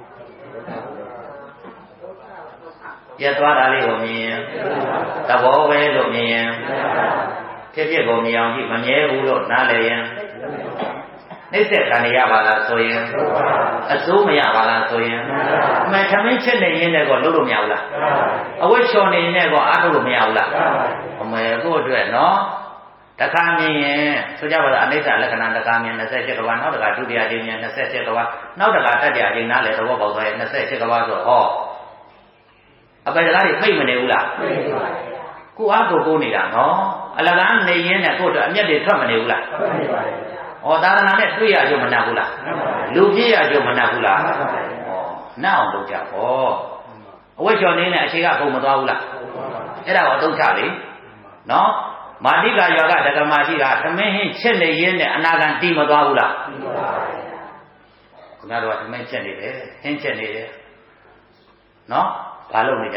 ပြတ်သွားတာလေးကိုမြင်ရင်သဘောပဲလို့မြင်ရင်ဖြစ်ဖြစ်ကိုမြင်အောင်ကြည့်မမြဲဘူးလို့နားလည်ရင်နှိမ့်ဆက်ခံရပါလားဆိုရင်အစိုးမရပါလားဆိုရင်အမှန်ထမင်းချက်နေရင်းနဲ့ကောလုပ်လို့မရဘူးလားအဝတ်ချော်နေရင်ကောအားထုတ်လို့မရဘူးလားအမေကိုအတွက်နော်တခါမြင်ရင်ဆိုကြပါစို့အနိစ္စလက္ခဏာတခါမြင်၂၈ကဘာနောက်တခါဒုတိယအချိန်မြင်၂၈ကဘာနောက်တခါတတိယအချိန်နားလေသဘောပေါက်သွားရင်၂၈ကဘာဆိုဟောအပေတကားတွေဖိတ်မနေဘူးလားဖိတ်ပါဘူးကိုအားကိုကိုနေတာနော်အလကားနေရင်းနဲ့ကိုအတွက်အမျက်တွေထွက်မနေဘူးလားထွက်နေပါတယ်ဩသာသနာနဲ့တွေ့ရကြမနာဘူးလားလူပြည့်ရကြမနာဘူးလားဩနားအောင်လုပ်ကြပေါ့အဝတ်ချော်နေနဲ့အခြေကပုံမသွားဘူးလားအဲ့ဒါကိုအသုံးချလေနော်မာတိကယောဂဒကမရှိကသမင်းဟင်းချက်နေရင်းနဲ့အနာဂံတီးမသွားဘူးလားတီးပါပါခင်ဗျားတို့ကသမင်းချက်နေတယ်ဟင်းချက်နေတယ်နော်ဘာလုပ်နေကြ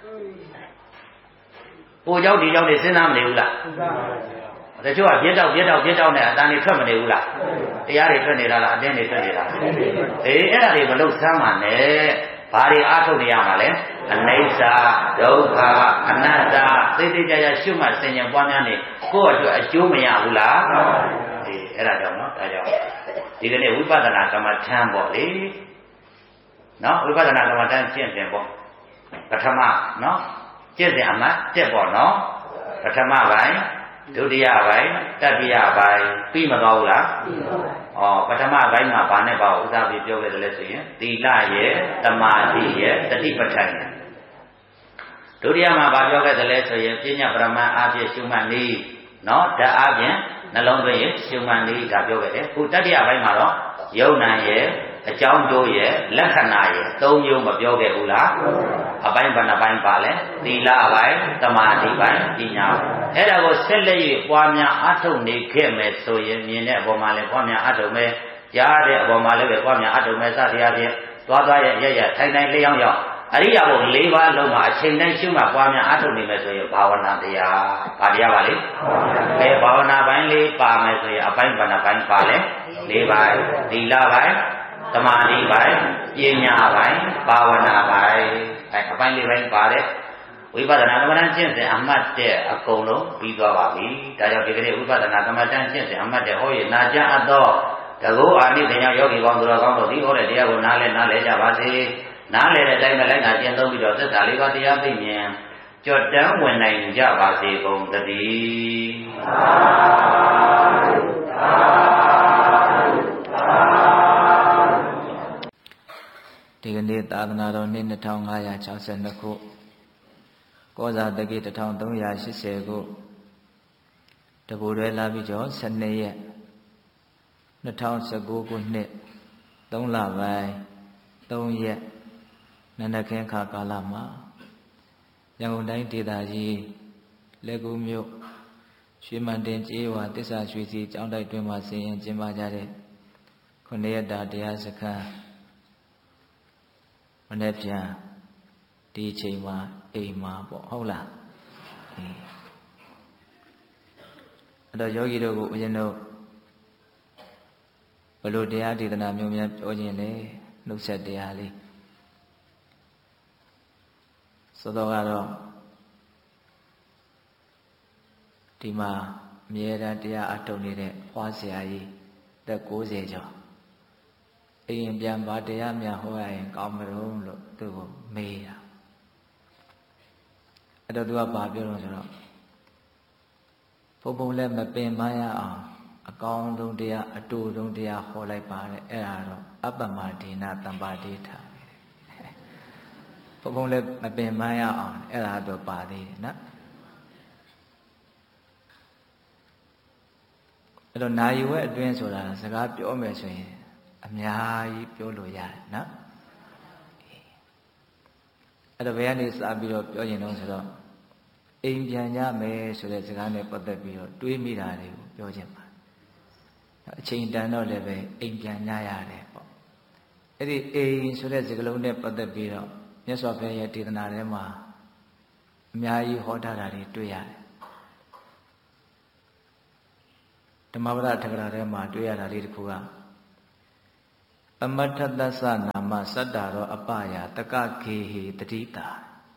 ပိုကြောက်ဒီကြောက်နေစဉ်းစားမနေဘူးလားစဉ်းစားပါဘူးတချို့ကပြက်တောက်ပြက်တောက်ပြက်တောက်နဲ့အတန်တွေထွက်မနေဘူးလားတရားတွေထွက်နေတာလားအတင်းတွေထွက်နေတာအေးအဲ့ဒါတွေမလုပ်စမ်းပါနဲ့ဘာတွေအားထုတ်နေရမှာလဲအနိစ္စဒုက္ခအနတ္တသိသိကြကြရှုမှတ်ဆင်ញံပွားများနေကိုယ့်အတွက်အကျိုးမရဘူးလားအေးအဲ့ဒါကြောင့်နော်ဒါကြောင့်ဒီကနေ့ဝိပဿနာကမ္မထမ်းပေါ့လေနော်ဝိပဿနာကမ္မထမ်းကျင့်တယ်ပေါ့ပထမနော်ကျင့်စဉ်အမှတ်တက်ပေါ့နော်ပထမပိုင်းဒုတိယပိုင်းတတိယပိုင်းပြီးမသွားဘူးလားပြီးပါပါဩပထမပိုင်းမှာဘာနဲ့ပါဥစားပြီးပြောခဲ့တယ်လဲဆိုရင်သီလရဲ့သမာဓိရဲ့တတိပဋ္ဌာန်ရဲ့ဒုတိယမှာဘာပြောခဲ့တယ်လဲဆိုရင်ပညာပရမတ်အားဖြင့်ရှုမှတ်နည်းနော်ဓာတ်အားဖြင့်နှလုံးသွင်းရင်ရှုမှတ်နည်းဒါပြောခဲ့တယ်ခုတတိယပိုင်းမှာတော့ယုံနာရဲ့အကြောင်းကျိုးရဲ့လက္ခဏာရဲ့သုံးမျိုးမပြောခဲ့ဘူးလားအပိုင်းဘယ်နှပိုင်းပါလဲသီလပိုင်းသမာဓိပိုင်းပညာအဲ့ဒါကိုဆက်လက်၍ပွားများအထုတ်နေခဲ့မယ်ဆိုရင်မြင်တဲ့အပေါ်မှာလည်းပွားများအထုတ်မယ်ကြားတဲ့အပေါ်မှာလည်းပဲပွားများအထုတ်မယ်စသည်အပြင်သွားသွားရဲ့ရရထိုင်ထိုင်လျောင်းလျောင်းအရိယာဘုံ၄ပါးလုံးမှာအချိန်တိုင်းရှုမှပွားများအထုတ်နေမယ်ဆိုရင်ဘာဝနာတရားဘာတရားပါလဲဘယ်ဘာဝနာပိုင်းလေးပါမယ်ဆိုရင်အပိုင်းဘယ်နှပိုင်းပါလဲ၄ပိုင်းသီလပိုင်းသမာဓိပိုင်းပညာပိုင်းဘာဝနာပိုင်းအဲအပိုင်းလေးပိုင်းပါတယ်ဝိပဿနာကမ္မဋ္ဌာန်းကျင့်စဉ်အမှတ်တဲ့အကုန်လုံးပြီးသွားပါပြီဒါကြောင့်ဒီကနေ့ဝိပဿနာကမ္မဋ္ဌာန်းကျင့်စဉ်အမှတ်တဲ့ဟောရနာကြအပ်သောတကောအာနိသင်္ယောယောဂီပေါင်းသူတော်ကောင်းတို့ဒီဟောတဲ့တရားကိုနားလဲနားလဲကြပါစေနားလဲတဲ့အတိုင်းပဲလိုက်နာကျင့်သုံးပြီးတော့သစ္စာလေးပါးတရားသိမြင်ကြွတန်းဝင်နိုင်ကြပါစေကုန်သတည်းဒီကနေ့သာသနာတော်နှစ်နှစ်ထောင်ငါးရာခြောက်ဆယ်နှစ်ခုကောဇာတကိတစ်ထောင်သုံးရာရှစ်ဆယ်ခုတပူတွဲလာပြီးကျော်ဆယ်နှစ်ရက်နှစ်ထောင်ဆယ်ကိုခုနှစ်သုံးလပိုင်းသုံးရက်နန္ဒခင်းခါကာလမှာရန်ကုန်တိုင်းဒေသကြီးလက်ကူမြို့ရွှေမန်တင်ကျေးဝါတစ္ဆာရွှေစီကျောင်းတိုက်တွင်မှာဆင်ရင်ကျင်းပကြတဲ့ခုနှစ်ရက်တာတရားစခန်းမနေ့ပြန်ဒီအချိန်မှာအိမ်မှာပေါ့ဟုတ်လားအဲ့တော့ယောဂီတို့ကိုဦးဇင်းတို့ဘလို့တရားဒေသနာမျိုးများပြောခြင်းလဲနှုတ်ဆက်တရားလေးဆိုတော့ကတော့ဒီမှာအမြဲတမ်းတရားအထုတ်နေတဲ့ဖွားဆရာကြီးသက်၉၀ကျော်အိမ်ပြန်ပါတရားများဟောရရင်ကောင်းမလို့လို့သူ့ကိုမေးတာအဲ့တော့သူကဘာပြောလို့ဆိုတော့ဘုံဘုံလည်းမပင်မရအောင်အကောင်းဆုံးတရားအတူဆုံးတရားဟောလိုက်ပါတယ်အဲ့ဒါတော့အပ္ပမဒေနတမ္ပါတိထာဘုံဘုံလည်းမပင်မရအောင်အဲ့ဒါတော့ပါသေးတယ်နော်အဲ့တော့နာယီဝဲအတွင်းဆိုတာစကားပြောမယ်ဆိုရင်အများကြီးပြောလို့ရတယ်နော်အဲ့တော့ဘယ်ကနေစပြီးတော့ပြောရင်တော့ဆိုတော့အိမ်ပြန်ကြမယ်ဆိုတဲ့စကားနဲ့ပတ်သက်ပြီးတော့တွေးမိတာတွေကိုပြောချင်ပါအချိန်တန်တော့လည်းပဲအိမ်ပြန်ကြရတယ်ပေါ့အဲ့ဒီအိမ်ဆိုတဲ့စကားလုံးနဲ့ပတ်သက်ပြီးတော့မြတ်စွာဘုရားရဲ့ဒေသနာထဲမှာအများကြီးဟောထားတာတွေတွေ့ရတယ်ဓမ္မပဒထကရာထဲမှာတွေ့ရတာလေးတစ်ခုကပမထတ္တသနာမစတ္တာရောအပယတကခေဟိတတိတာ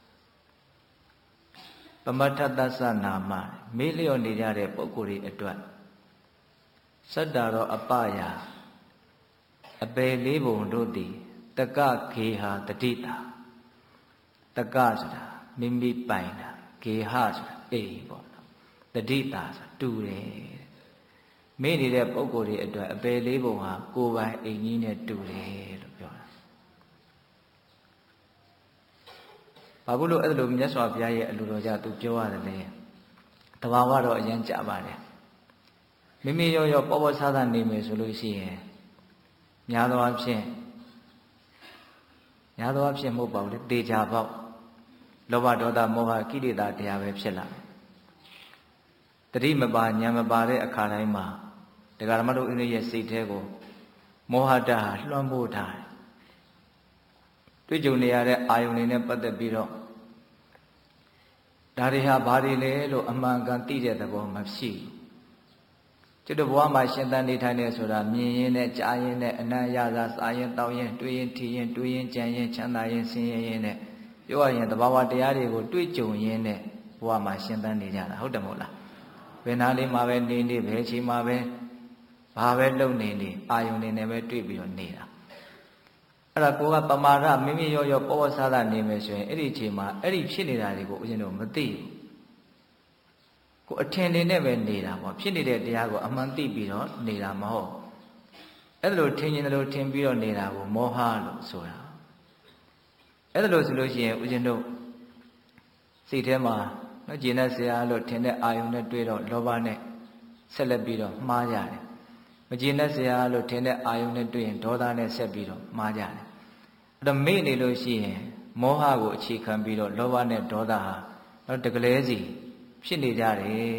ပမထတ္တသနာမမေးလျော့နေကြတဲ့ပုဂ္ဂိုလ်တွေအတွက်စတ္တာရောအပယအပေလေးပုံတို့သည်တကခေဟာတတိတာတကဆိုတာမိမိပိုင်တာခေဟဆိုတာအိမ်ပေါ့နော်တတိတာဆိုတူတယ်မေ့နေတဲ့ပုဂ္ဂိုလ်တွေအတွက်အပေလေးပုံဟာကိုယ်ပိုင်အိမ်ကြီးနဲ့တူတယ်လို့ပြောတာဘာလို့အဲ့လိုမြတ်စွာဘုရားရဲ့အလိုတော်ကြသူပြောရတယ်လဲတဘာဝတော့အရင်ကြပါတယ်မိမိရောရောပေါ်ပေါ်ဆားဆားနေမယ်ဆိုလို့ရှိရင်များသောအားဖြင့်များသောအားဖြင့်မဟုတ်ပါဘူးလေတေချာပေါက်လောဘဒေါသမောဟကိလေသာတရားပဲဖြစ်လာတတိမပါဉာဏ်မပါတဲ့အခါတိုင်းမှာတရားဓမ္မတို့အင်းရဲ့စိတ်ထဲကိုမောဟတဟာလွှမ်းမိုးထားတယ်တွေ့ကြုံနေရတဲ့အာယုန်တွေနဲ့ပတ်သက်ပြီးတော့ဒါတွေဟာဘာတွေလဲလို့အမှန်ကန်သိတဲ့သဘောမရှိဘူးကျွတ်ဘဝမှာရှင်သန်နေထိုင်နေဆိုတာမြင်ရင်နဲ့ကြားရင်နဲ့အနံ့ရသာစားရင်တောင်းရင်တွေးရင်ထီရင်တွေးရင်ကြံရင်ချမ်းသာရင်ဆင်းရဲရင်နဲ့ပြောရရင်သဘာဝတရားတွေကိုတွေ့ကြုံရင်းနဲ့ဘဝမှာရှင်သန်နေကြတာဟုတ်တယ်မဟုတ်လားဘယ်နာလေးမှာပဲနေနေပဲချိန်မှာပဲဘာပဲလုပ်နေနေအာယုန်နေနဲ့ပဲတွေ့ပြီးတော့နေတာအဲ့ဒါကိုကပမာဒမိမိရောရောပေါ်ပေါ်ဆားဆားနေမယ်ဆိုရင်အဲ့ဒီအချိန်မှာအဲ့ဒီဖြစ်နေတာတွေကိုဦးဇင်းတို့မသိဘူးကိုအထင်လေးနဲ့ပဲနေတာပေါ့ဖြစ်နေတဲ့တရားကိုအမှန်သိပြီးတော့နေတာမဟုတ်အဲ့လိုထင်ရင်လည်းထင်ပြီးတော့နေတာကိုမောဟလို့ဆိုတာအဲ့လိုဆိုလို့ရှိရင်ဦးဇင်းတို့စိတ်ထဲမှာနော်ကျင်တဲ့ဆရာလို့ထင်တဲ့အာယုန်နဲ့တွေ့တော့လောဘနဲ့ဆက်လက်ပြီးတော့မှားကြတယ်မကျင်တဲ့ဆရာလို့ထင်တဲ့အာယုန်နဲ့တွေ့ရင်ဒေါသနဲ့ဆက်ပြီးတော့မှားကြတယ်အဲ့တော့မေ့နေလို့ရှိရင်မောဟကိုအခြေခံပြီးတော့လောဘနဲ့ဒေါသဟာတော့တကယ်စီဖြစ်နေကြတယ်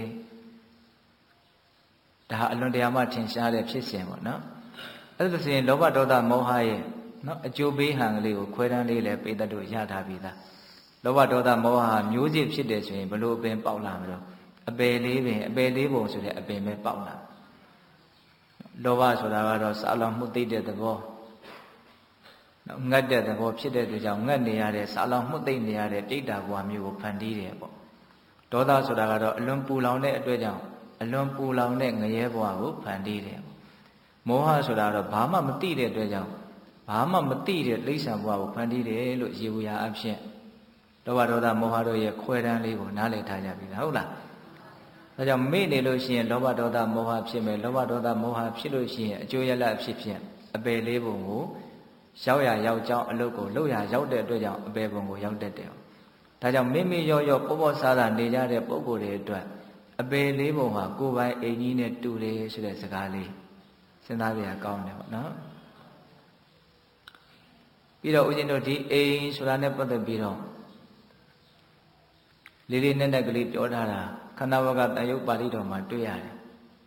ဒါဟာအလွန်တရာမှထင်ရှားတဲ့ဖြစ်စဉ်ပေါ့နော်အဲ့ဒါဆိုရင်လောဘဒေါသမောဟရဲ့နော်အကျိုးပေးဟန်ကလေးကိုခွဲတန်းလေးလည်းပိဋကတ်တို့ရထားပြီးသားလောဘဒေါသမောဟဟာမျိုးစစ်ဖြစ်တယ်ဆိုရင်ဘလို့အပင်ပေါက်လာမလို့အပယ်လေးပင်အပယ်လေးပုံဆိုတဲ့အပင်ပဲပေါက်လာလောဘဆိုတာကတော့စာလောင်မှုသိတဲ့သဘောနော်ငတ်တဲ့သဘောဖြစ်တဲ့သူကြောင့်ငတ်နေရတဲ့စာလောင်မှုသိနေရတဲ့တိတ်တာဘဝမျိုးကိုဖန်တီးတယ်ပေါ့ဒေါသဆိုတာကတော့အလွန်ပူလောင်တဲ့အတွက်ကြောင့်အလွန်ပူလောင်တဲ့ငရဲဘဝကိုဖန်တီးတယ်မောဟဆိုတာကတော့ဘာမှမသိတဲ့အတွက်ကြောင့်ဘာမှမသိတဲ့လိမ့်ဆံဘဝကိုဖန်တီးတယ်လို့ရေဝရာအဖြစ်လောဘဒေါသမောဟတို့ရဲ့ခွဲတန်းလေးကိုနားလည်ထားကြပြီလားဟုတ်လားဒါကြောင့်မေ့နေလို့ရှိရင်လောဘဒေါသမောဟဖြစ်မယ်လောဘဒေါသမောဟဖြစ်လို့ရှိရင်အကျိုးရလဒ်အဖြစ်ဖြင့်အပယ်လေးပုံကိုရောက်ရရောက်ကြောင်းအလုပ်ကိုလုပ်ရရောက်တဲ့အတွက်ကြောင့်အပယ်ပုံကိုရောက်တတ်တယ်ဒါကြောင့်မိမိရောရောပေါ်ပေါ်ဆားဆားနေကြတဲ့ပုဂ္ဂိုလ်တွေအတွက်အပယ်လေးပုံဟာကိုယ်ပိုင်အိမ်ကြီးနဲ့တူတယ်ဆိုတဲ့စကားလေးစဉ်းစားကြရကောင်းတယ်ပေါ့နော်ပြီးတော့ဦးဇင်းတို့ဒီအိမ်ဆိုတာနဲ့ပတ်သက်ပြီးတော့လေးလေးနက်နက်ကလေးပြောထားတာခန္ဓာဝကတန်ရုပ်ပါဠိတော်မှာတွေ့ရတယ်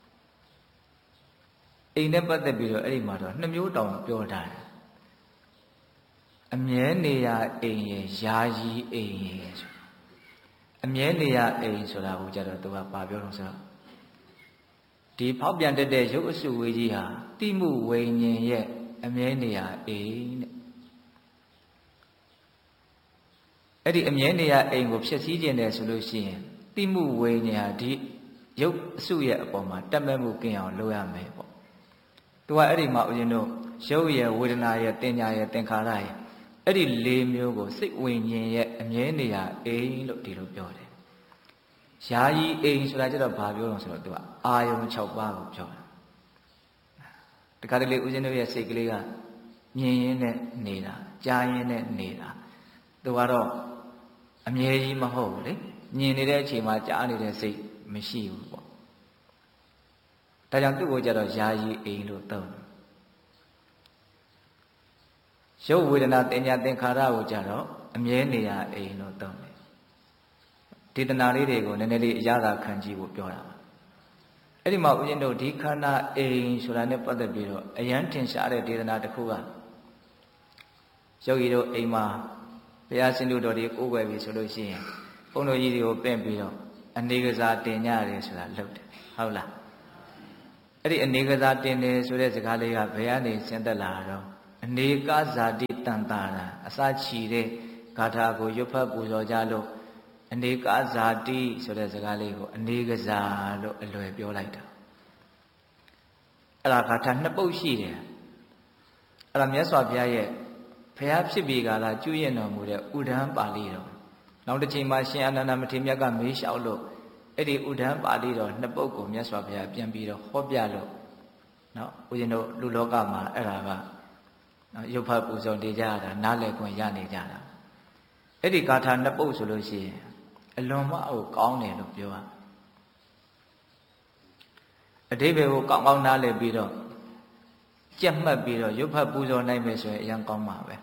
အိမ်နဲ့ပတ်သက်ပြီးတော့အဲ့ဒီမှာတော့နှစ်မျိုးတောင်ပြောထားတယ်အမြဲနေရအိမ်ရဲ့ယာယီအိမ်ရဲ့ဆိုအမြဲနေရအိမ်ဆိုတာကိုကြတော့သူကပါပြောတော့ဆိုတော့ဒီဖောက်ပြန်တတ်တဲ့ရုပ်အစုဝေးကြီးဟာတိမှုဝိညာဉ်ရဲ့အမြဲနေရအိမ်တဲ့အဲ့ဒီအမြဲနေရအိမ်ကိုဖျက်ဆီးခြင်းတယ်ဆိုလို့ရှိရင်တိမှုဝိညာဉ်ဟာဒီရုပ်အစုရဲ့အပေါ်မှာတက်မဲ့မှုကင်းအောင်လုပ်ရမယ်ပေါ့သူကအဲ့ဒီမှာဦးဇင်းတို့ရုပ်ရဲ့ဝေဒနာရဲ့တင်ညာရဲ့သင်္ခါရရဲ့အဲ့ဒီလေးမျိုးကိုစိတ်ဝိညာဉ်ရဲ့အမြဲနေရအိမ်လို့ဒီလိုပြောတယ်ယာယီအိမ်ဆိုတာကျတော့ဘာပြောလို့ဆိုတော့သူကအာယုံ၆ပါးကိုပြောတာတခါတလေဦးဇင်းတို့ရဲ့စိတ်ကလေးကမြင်ရင်းနဲ့နေတာကြားရင်းနဲ့နေတာသူကတော့အမြဲကြီးမဟုတ်ဘူးလေမြင်နေတဲ့အချိန်မှာကြားနေတဲ့စိတ်မရှိဘူးပေါ့ဒါကြောင့်သူ့ကိုကြတော့ယာယီအိမ်လို့သုံးတယ်ရုပ်ဝေဒနာတင်ညာသင်္ခါရကိုကြတော့အမြဲနေရအိမ်လို့သုံးတယ်ဒေသနာလေးတွေကိုနည်းနည်းလေးအရသာခံကြည့်ဖို့ပြောတာပါအဲ့ဒီမှာဦးဇင်းတို့ဒီခန္ဓာအိမ်ဆိုတာနဲ့ပတ်သက်ပြီးတော့အယံထင်ရှားတဲ့ဒေသနာတစ်ခုကယောဂီတို့အိမ်မှာဘုရားရှင်တို့တော်တွေကိုးကွယ်ပြီဆိုလို့ရှိရင်ဘုန်းတော်ကြီးတွေကိုပင့်ပြီးတော့အနေကစားတင်ကြရတယ်ဆိုတာလုပ်တယ်ဟုတ်လားအဲ့ဒီအနေကစားတင်တယ်ဆိုတဲ့စကားလေးကဘယ်ကနေဆင်းသက်လာတော့အနေကဇာတိတန်တာရာအစချီတဲ့ဂါထာကိုရွတ်ဖတ်ပူဇော်ကြလို့အနေကဇာတိဆိုတဲ့စကားလေးကိုအနေကစားလို့အလွယ်ပြောလိုက်တာအဲ့ဒါဂါထာနှစ်ပုဒ်ရှိတယ်အဲ့ဒါမြတ်စွာဘုရားရဲ့ဘုရားဖြစ်ပြီးကလာကျွရင်တော်မူတဲ့ဥဒန်းပါဠိတော်နောက်တစ်ချိန်မှာရှင်အာနန္ဒမထေရမြတ်ကမေးလျှောက်လို့အဲ့ဒီဥဒန်းပါဠိတော်နှစ်ပုဒ်ကိုမြတ်စွာဘုရားပြန်ပြီးတော့ဟောပြလို့နော်ဦးဇင်းတို့လူလောကမှာအဲ့ဒါကနော်ရုပ်ဖတ်ပူဇော်နေကြတာနားလည်ခွင့်ရနေကြတာအဲ့ဒီဂါထာနှစ်ပုဒ်ဆိုလို့ရှိရင်အလွန်မှအကောင်းတယ်လို့ပြောရအဓိပ္ပာယ်ကိုကောင်းကောင်းနားလည်ပြီးတော့ကြက်မှတ်ပြီးတော့ရုပ်ဖတ်ပူဇော်နိုင်မယ်ဆိုရင်အရင်ကောင်းပါပဲ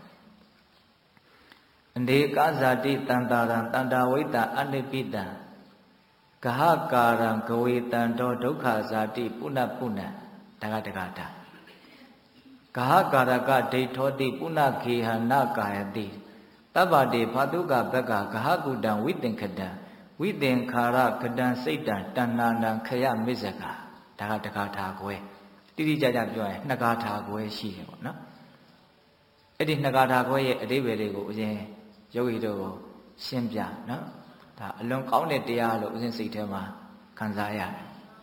အနေကဇာတိတန်တာရံတန္တာဝိတ္တအနိပိတံဂဟကာရံဂဝေတံတောဒုက္ခဇာတိပုဏ္ဏပုဏ္ဏဒါကတက္ကတာဂဟကာရကဒိဋ္ဌောတိပုဏ္ဏခေဟနကာယတိတဗ္ဗတေဖာတုကဘက္ကဂဟကုတံဝိသင်္ခတံဝိသင်္ခါရကတံစိတ်တံတဏ္ဏနံခယမစ္ဆကဒါကတက္ကထာကွဲတိတိကျကျပြောရင်နှစ်ဂါထာကွဲရှိတယ်ပေါ့နော်အဲ့ဒီနှစ်ဂါထာကွဲရဲ့အဓိပ္ပာယ်တွေကိုဦးဇင်းယောဂီတို့ကိုရှင်းပြနော်ဒါအလွန်ကောင်းတဲ့တရားလို့ဦးဇင်းစိတ်ထဲမှာခံစားရတယ်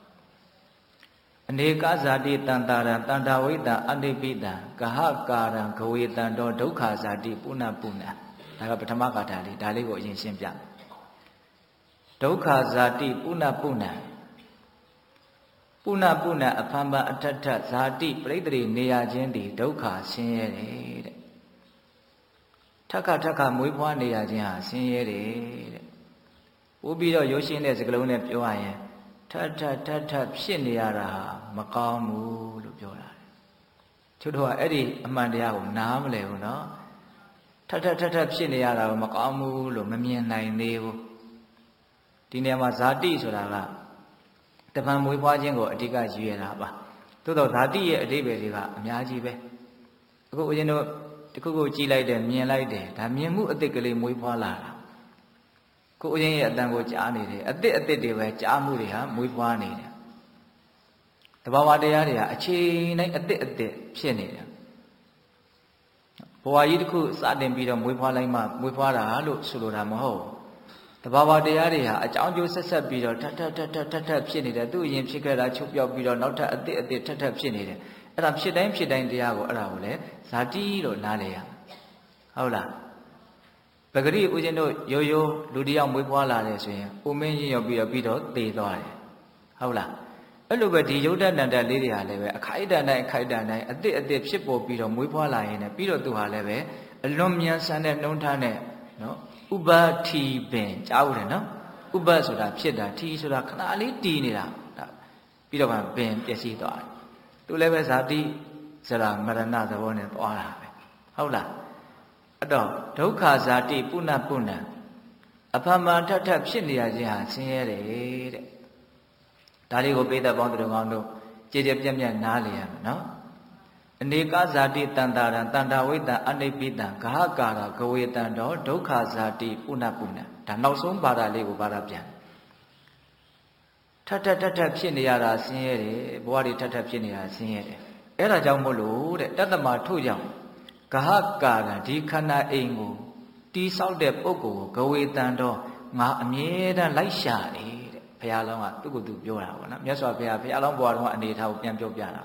အနေကဇာတိတန်တာရံတန္တာဝိတ္တအနိပိတံဂဟကာရံဂဝေတံတောဒုက္ခဇာတိပုဏ္ဏပုဏ္ဏဒါကပထမဂါထာလေးဒါလေးကိုအရင်ရှင်းပြဒုက္ခဇာတိပုဏ္ဏပုဏ္ဏပုဏ္ဏပုဏ္ဏအဖန်ပန်အထထဇာတိပရိသေတွေနေရခြင်းသည်ဒုက္ခဆင်းရဲတယ်တဲ့ထက်ခါထက်ခါမွေးဖွားနေရခြင်းဟာဆင်းရဲတယ်တဲ့ပို့ပြီးတော့ရုပ်ရှင်းတဲ့စကားလုံးနဲ့ပြောရရင်ထက်ထက်ထက်ထက်ဖြစ်နေရတာမကောင်းဘူးလို့ပြောတာသူတို့ကအဲ့ဒီအမှန်တရားကိုနားမလည်ဘူးနော်ထက်ထက်ထက်ထက်ဖြစ်နေရတာကိုမကောင်းဘူးလို့မမြင်နိုင်သေးဘူးဒီနေရာမှာဇာတိဆိုတာကတပံမွေးဖွားခြင်းကိုအဓိကရည်ရတာပါသို့တော့ဇာတိရဲ့အဓိပ္ပာယ်တွေကအများကြီးပဲအခုဦးဇင်းတို့တခုခုကြည်လိုက်တယ်မြင်လိုက်တယ်ဒါမြင်မှုအသစ်ကလေးမွေးဖွားလာတာကိုဦးဇင်းရဲ့အတန်ကိုကြားနေတယ်အသစ်အသစ်တွေပဲကြားမှုတွေဟာမွေးဖွားနေတယ်တဘာဝတရားတွေဟာအချိန်တိုင်းအသစ်အသစ်ဖြစ်နေတယ်ဘဝကြီးတစ်ခုစတင်ပြီးတော့မွေးဖွားလိုက်မှမွေးဖွားတာလို့ဆိုလိုတာမဟုတ်တဘာဝတရားတွေဟာအကြောင်းကျိုးဆက်ဆက်ပြီးတော့ထပ်ထပ်ထပ်ထပ်ထပ်ထပ်ဖြစ်နေတယ်သူ့အရင်ဖြစ်ခဲ့တာချုပ်ပြောက်ပြီးတော့နောက်ထပ်အသစ်အသစ်ထပ်ထပ်ဖြစ်နေတယ်အဲ့ဒါဖြစ်တိုင်းဖြစ်တိုင်းတရားကိုအဲ့ဒါကိုလေဇာတိလို့နားလေရဟုတ်လားပဂရိဦးဇင်းတို့ရိုးရိုးလူတယောက်မွေးဖွားလာတယ်ဆိုရင်ဦးမင်းရင်ရောက်ပြီးတော့ပြီးတော့သေသွားတယ်ဟုတ်လားအဲ့လိုပဲဒီယုတ်တဏ္ဍတ်လေးတွေဟာလည်းပဲအခိုက်အတန့်တိုင်းအခိုက်အတန့်တိုင်းအသစ်အသစ်ဖြစ်ပေါ်ပြီးတော့မွေးဖွားလာရင်လည်းပြီးတော့သူဟာလည်းပဲအလွန်မြန်ဆန်တဲ့နှုံးထားနဲ့နော်ဥပထီပင်ကြားဦးတယ်နော်ဥပဆိုတာဖြစ်တာထီဆိုတာခဏလေးတည်နေတာပြီးတော့မှပင်ပျက်စီးသွားတယ်သူလည်းပဲဇာတိဆိုတာမရဏသဘောနဲ့သွားတာပဲဟုတ်လားအဲ့တော့ဒုက္ခဇာတိပုဏ္ဏပုဏ္ဏအဖန်မှန်ထပ်ထပ်ဖြစ်နေရခြင်းဟာဆင်းရဲတယ်တဲ့ဒါလေးကိုပိဿပေါင်းသူတော်ကောင်းတို့ကြည်ကြည်ပြတ်ပြတ်နားလည်ရမယ်နော်အနေကဇာတိတန်တာရံတန္တာဝိတ္တအနိပိတံဂဟကာရဂဝေတံတောဒုက္ခဇာတိပုဏ္ဏပုဏ္ဏဒါနောက်ဆုံးဘာသာလေးကိုဘာသာပြန်ထပ်ထပ်ထပ်ထပ်ဖြစ်နေရတာဆင်းရဲတယ်ဘဝတွေထပ်ထပ်ဖြစ်နေတာဆင်းရဲတယ်အဲ့ဒါကြောင့်မို့လို့တဲ့တတ္တမထို့ကြောင့်ဂဟကာရဒီခန္ဓာအိမ်ကိုတီးဆောက်တဲ့ပုဂ္ဂိုလ်ကိုဂဝေတံတောငါအမြဲတမ်းလိုက်ရှာတယ်တဲ့ဘုရားလောင်းကသူ့ကိုယ်သူပြောတာပေါ့နော်မြတ်စွာဘုရားဘုရားလောင်းဘဝတော်ကအနေထားကိုပြန်ပြောပြတာ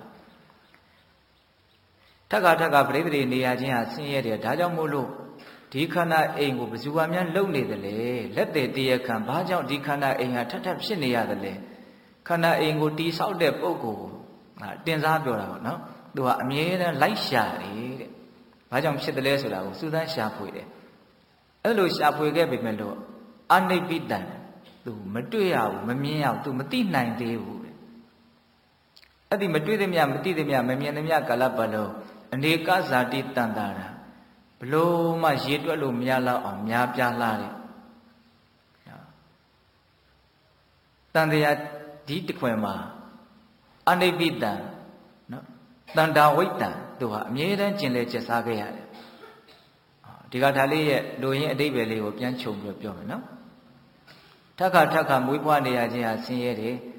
ထက်ကထက်ကပြိတ္တိနေရခြင်းဟာဆင်းရဲတယ်ဒါကြောင့်မို့လို့ဒီခန္ဓာအိမ်ကိုဘယ်သူမှများလုံနေတယ်လေလက်သေးတရခံဘာကြောင့်ဒီခန္ဓာအိမ်ဟာထပ်ထပ်ဖြစ်နေရတယ်လေခန္ဓာအိမ်ကိုတီးဆောက်တဲ့ပုဂ္ဂိုလ်ကိုတင်စားပြောတာပေါ့နော်သူကအမြဲတမ်းလိုက်ရှာတယ်တဲ့ဘာကြောင့်ဖြစ်တယ်လဲဆိုတာကိုစူးစမ်းရှာဖွေတယ်အဲ့လိုရှာဖွေခဲ့ပေမဲ့လို့အနိဗ္ဗိတံသူမတွေ့ရဘူးမမြင်ရဘူးသူမသိနိုင်သေးဘူးတဲ့အဲ့ဒီမတွေ့သမျှမသိသမျှမမြင်သမျှကာလပတ်လုံးအနေကဇာတိတန်တာရာဘလို့မှရေတွက်လို့မရတော့အောင်များပြားလာတဲ့တန်တရားဒီတခွင်မှာအနိဗ္ဗိတံနော်တန္တာဝိတ္တံသူဟာအမြဲတမ်းကျင်လည်ကျက်စားခဲ့ရတယ်ဒီကထာလေးရဲ့လူရင်းအဓိပ္ပာယ်လေးကိုပြန်ခြုံပြီးပြောမယ်နော်ထက်ခါထက်ခါမွေးဖွားနေရခြင်းဟာဆင်းရဲတယ်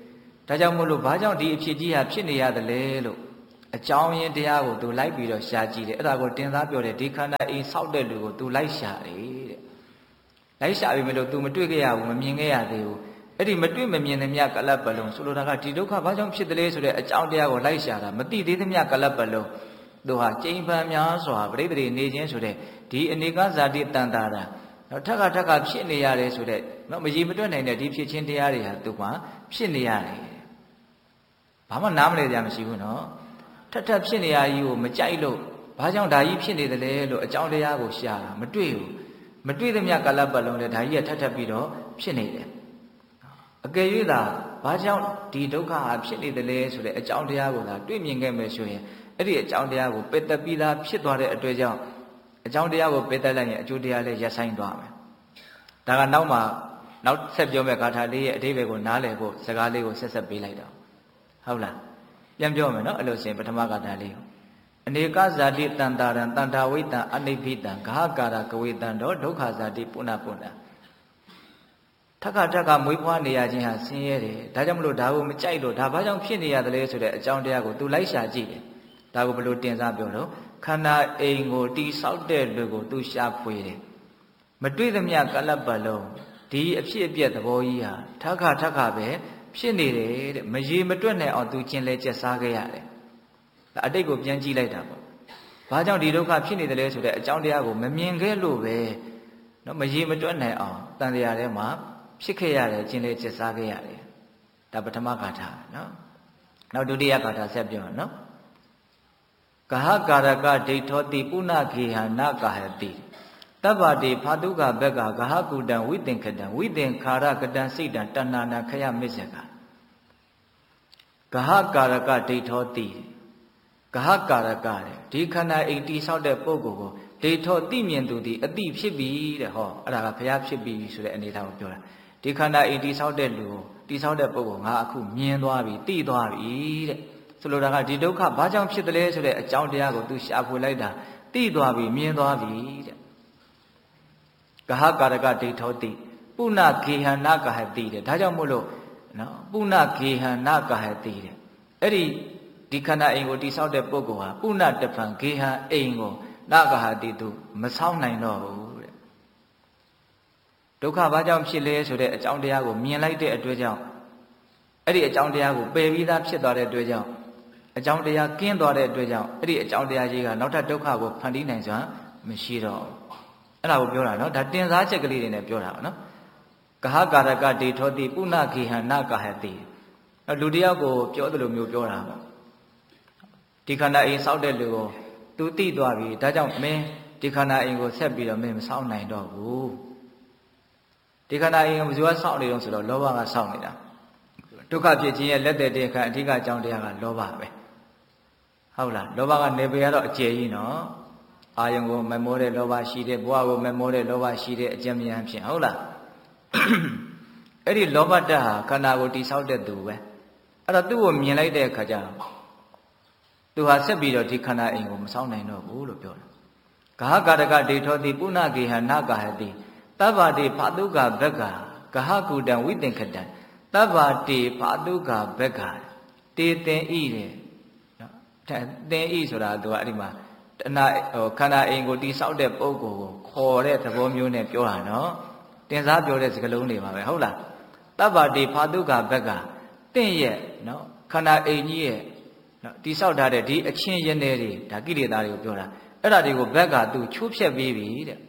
ဒါကြောင့်မို့လို့ဘာကြောင့်ဒီအဖြစ်ကြီးဟာဖြစ်နေရတယ်လဲလို့အကြောင်းရင်းတရားကိုသူလိုက်ပြီးတော့ရှာကြည့်တယ်အဲ့ဒါကိုတင်စားပြောတယ်ဒီခန္ဓာအိမ်ဆောက်တဲ့လူကိုသူလိုက်ရှာတယ်တဲ့လိုက်ရှာပြီမလို့ तू မတွေ့ခဲ့ရဘူးမမြင်ခဲ့ရသေးဘူးအဲ့ဒီမတွေ့မမြင်သမျှကလပ်ပလုံးဆိုလိုတာကဒီဒုက္ခဘာကြောင့်ဖြစ်တယ်လဲဆိုတဲ့အကြောင်းတရားကိုလိုက်ရှာတာမသိသေးသမျှကလပ်ပလုံးသူဟာကျိန်ပန်များစွာပြိတ္တိနေခြင်းဆိုတဲ့ဒီအနေကဇာတိတန်တာတာတော့ထက်ကထက်ကဖြစ်နေရတယ်ဆိုတဲ့နော်မကြီးမတွက်နိုင်တဲ့ဒီဖြစ်ချင်းတရားတွေဟာသူကဖြစ်နေရတယ်ဘာမှနားမလဲကြမရှိဘူးနော်ထက်ထက်ဖြစ်နေရကြီးကိုမကြိုက်လို့ဘာကြောင့်ဒါကြီးဖြစ်နေတယ်လဲလို့အကြောင်းတရားကိုရှာတာမတွေ့ဘူးမတွေ့သမျှကလပ်ပတ်လုံးလဲဒါကြီးကထက်ထက်ပြီးတော့ဖြစ်နေတယ်အကယ်၍သာဘာကြောင့်ဒီဒုက္ခဟာဖြစ်နေတယ်လဲဆိုတဲ့အကြောင်းတရားကိုသာတွေ့မြင်ခဲ့မယ်ဆိုရင်အဲ့ဒီအကြောင်းတရားကိုပယ်တပိသားဖြစ်သွားတဲ့အတွက်ကြောင့်အကြောင်းတရားကိုပယ်တတ်လိုက်ရင်အကျိုးတရားလည်းရပ်ဆိုင်သွားမယ်ဒါကနောက်မှနောက်ဆက်ပြောမယ့်ဂါထာလေးရဲ့အဓိပ္ပာယ်ကိုနားလည်ဖို့စကားလေးကိုဆက်ဆက်ပေးလိုက်တော့ဟုတ်လားပြန်ပြောမယ်နော်အဲ့လိုဆိုရင်ပထမဂါထာလေးကိုအနေကဇာတိတန်တာရံတန်တာဝိတံအနိဖိတံဂဟကာရကဝေတံတော့ဒုက္ခဇာတိပုဏ္ဏပုဏ္ဏထက်ခါထက်ခါမွေးဖွားနေရခြင်းဟာဆင်းရဲတယ်ဒါကြောင့်မလို့ဒါကိုမကြိုက်လို့ဒါဘာကြောင့်ဖြစ်နေရတယ်လဲဆိုတဲ့အကြောင်းတရားကို तू လိုက်ရှာကြည့်တယ်ဒါကိုဘယ်လိုတင်စားပြောတော့ခန္ဓာအိမ်ကိုတိဆောက်တဲ့လူကို तू ရှာဖွေတယ်မတွေ့သမျှကလပ်ပတ်လုံးဒီအဖြစ်အပျက်သဘောကြီးဟာထက်ခါထက်ခါပဲဖြစ်နေတယ်တဲ့မရေမတွက်နိုင်အောင် तू ကျင်လဲကျက်စားခဲ့ရတယ်ဒါအတိတ်ကိုပြန်ကြည့်လိုက်တာပေါ့ဘာကြောင့်ဒီဒုက္ခဖြစ်နေတယ်လဲဆိုတဲ့အကြောင်းတရားကိုမမြင်ခဲ့လို့ပဲနော်မရေမတွက်နိုင်အောင်တန်တရားထဲမှာဖြစ်ခဲ့ရတယ်ကျင်လဲကျက်စားခဲ့ရတယ်ဒါပထမဂါထာနော်နောက်ဒုတိယဂါထာဆက်ပြောနော်ကဟကာရကဒိဋ္ဌောတိပုဏ္ဏခေဟနကာဟတိတဗ္ဗတိဖာတုကဘက်ကဂဟကုတံဝိသင်္ခတံဝိသင်္ခါရကတံစိတ်တံတဏ္ဏနာခယမစ္ဆကဂဟကာရကဒိဋ္ဌောတိဂဟကာရကတဲ့ဒီခန္ဓာအိမ်တိဆောက်တဲ့ပုဂ္ဂိုလ်ကိုဒိဋ္ဌောတိမြင်သူဒီအတိဖြစ်ပြီတဲ့ဟောအဲ့ဒါကဘုရားဖြစ်ပြီဆိုတဲ့အနေထားကိုပြောတာဒီခန္ဓာအိမ်တိဆောက်တဲ့လူကိုတိဆောက်တဲ့ပုဂ္ဂိုလ်ငါအခုမြင်သွားပြီသိသွားပြီတဲ့ဆိုလိုတာကဒီဒုက္ခဘာကြောင့်ဖြစ်တယ်လဲဆိုတဲ့အကြောင်းတရားကိုသူရှာဖွေလိုက်တာသိသွားပြီမြင်သွားပြီတဲ့ဂဟကာရကဒိဋ္ဌောတိပုဏ္ဏခေဟနကာဟတိတဲ့ဒါကြောင့်မို့လို့နော်ပုဏ္ဏခေဟနကာဟတိတဲ့အဲ့ဒီဒီခန္ဓာအိမ်ကိုတိဆောက်တဲ့ပုဂ္ဂိုလ်ဟာပုဏ္ဏတဖန်ခေဟအိမ်ကိုနကာဟတိသူမဆောက်နိုင်တော့ဘူးတဲ့ဒုက္ခဘာကြောင့်ဖြစ်လဲဆိုတဲ့အကြောင်းတရားကိုမြင်လိုက်တဲ့အတွက်ကြောင့်အဲ့ဒီအကြောင်းတရားကိုပယ်ပြီးသားဖြစ်သွားတဲ့အတွက်ကြောင့်အကြောင်းတရားကင်းသွားတဲ့အတွက်ကြောင့်အဲ့ဒီအကြောင်းတရားကြီးကနောက်ထပ်ဒုက္ခကိုဖန်တီးနိုင်စွာမရှိတော့အဲ့ဒါကိုပြောတာနော်ဒါတင်စားချက်ကလေးတွေနဲ့ပြောတာနော်ဂဟကာရကဒိဋ္ဌောတိပုဏ္ဏခေဟနကာဟတိလူတယောက်ကိုပြောသလိုမျိုးပြောတာပေါ့ဒီခန္ဓာအိမ်ဆောက်တဲ့လူကိုသူသိသွားပြီဒါကြောင့်မင်းဒီခန္ဓာအိမ်ကိုဆက်ပြီးတော့မင်းမဆောက်နိုင်တော့ဘူးဒီခန္ဓာအိမ်ကိုဘယ်သူကဆောက်နေတော့ဆိုတော့လောဘကဆောက်နေတာဒုက္ခဖြစ်ခြင်းရဲ့လက်သက်တဲ့အခါအဓိကအကြောင်းတရားကလောဘပဲဟုတ်လားလောဘကနေပေရတော့အကျယ်ကြီးနော်အာယုံကိုမမောတဲ့လောဘရှိတဲ့ဘဝကိုမမောတဲ့လောဘရှိတဲ့အကျဉ်းမြန်ဖြစ်ဟုတ်လားအဲ့ဒီလောဘတ္တဟာခန္ဓာကိုတိဆောက်တဲ့သူပဲအဲ့တော့သူ့ကိုမြင်လိုက်တဲ့အခါကျတော့သူဟာဆက်ပြီးတော့ဒီခန္ဓာအိမ်ကိုမဆောက်နိုင်တော့ဘူးလို့ပြောတယ်ဂဟကာရကဒိဋ္ဌောတိပုဏ္ဏခေဟနကာဟတိတဗ္ဗတိဖာတုကဘက်ကဂဟကုတံဝိသင်္ခတံတဗ္ဗတိဖာတုကဘက်ကတေတင်ဤတဲ့နော်တင်ဤဆိုတာသူကအဲ့ဒီမှာတဏဟိုခန္ဓာအိမ်ကိုတိဆောက်တဲ့ပုဂ္ဂိုလ်ကိုခေါ်တဲ့သဘောမျိုးနဲ့ပြောတာနော်တင်စားပြောတဲ့စကားလုံးတွေပါပဲဟုတ်လားတဗ္ဗတိဖာတုကဘက်ကတင့်ရဲ့နော်ခန္ဓာအိမ်ကြီးရဲ့နော်တိဆောက်ထားတဲ့ဒီအချင်းရင်းတွေဒါကိလေသာတွေကိုပြောတာအဲ့ဒါတွေကိုဘက်ကသူချိုးဖျက်ပြီးပြီတဲ့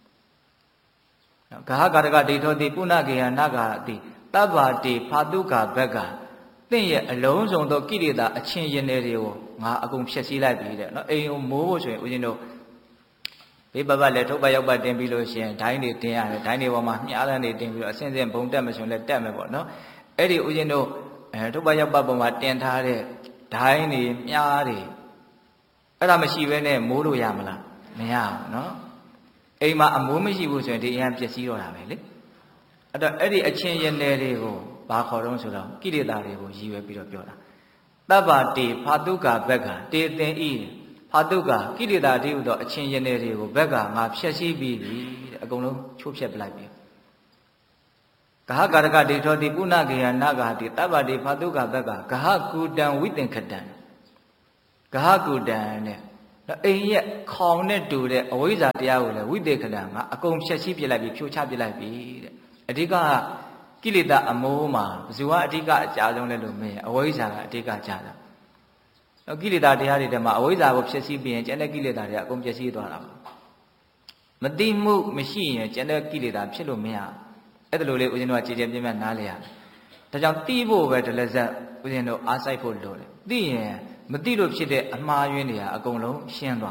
ဂဟကာရကဒိဋ္ဌောတိပုဏ္ဏခေဟနကာဟတိတဗ္ဗတိဖာတုကဘက်ကတင့်ရဲ့အလုံးစုံသောကိလေသာအချင်းရင်းတွေကိုငါအကုန်ဖျက်ဆီးလိုက်ပြီတဲ့နော်အိမ်ကိုမိုးဖို့ဆိုရင်ဦးဇင်းတို့ဘေးပပတ်လည်းထုတ်ပတ်ရောက်ပတ်တင်ပြီးလို့ရှိရင်ဒိုင်းတွေတင်ရတယ်ဒိုင်းတွေပေါ်မှာမြားလန်းတွေတင်ပြီးတော့အစင်းစင်းဘုံတက်မဆိုရင်လည်းတက်မယ်ပေါ့နော်အဲ့ဒီဦးဇင်းတို့အဲထုတ်ပတ်ရောက်ပတ်ပေါ်မှာတင်ထားတဲ့ဒိုင်းတွေမြားတွေအဲ့ဒါမရှိဘဲနဲ့မိုးလို့ရမလားမရဘူးနော်အိမ်မှာအမိုးမရှိဘူးဆိုရင်ဒီအရင်ပျက်စီးတော့တာပဲလေအဲ့တော့အဲ့ဒီအချင်းရင်းတွေကိုဘာခေါ်တော့ဆိုတော့ကိလေသာတွေကိုရည်ရွယ်ပြီးတော့ပြောတာတဗ္ဗတိဖာတုကဘက်ကတေတင်ဤဖာတုကကိလေသာတိဟုသောအချင်းရင်းတွေကိုဘက်ကငါဖျက်ဆီးပြီးပြီတဲ့အကုန်လုံးချိုးဖျက်ပလိုက်ပြီ Gaha Garaka de Toti Puna Gaya Nagati, Taba de Paduka Bega, Gaha Gudan within Katan. Gaha Gudan. And yet, call net do the Oiza Diaula, with the Kadama, a comb ship like you chap like me. Adiga Kilida Amoma, Zua Diga Jadon Lume, Oiza Diga Jada. No Kilida Diari, the Oiza of Shesibi and Kilida, Gom Jesidora. Madimu machine, and Kilida, Chilumea. At the Lule within what Jim and Nalia. The young Tivo were the leather within no aside for Lule. The Matilo Chide, Amarunia, a golo, Shandra.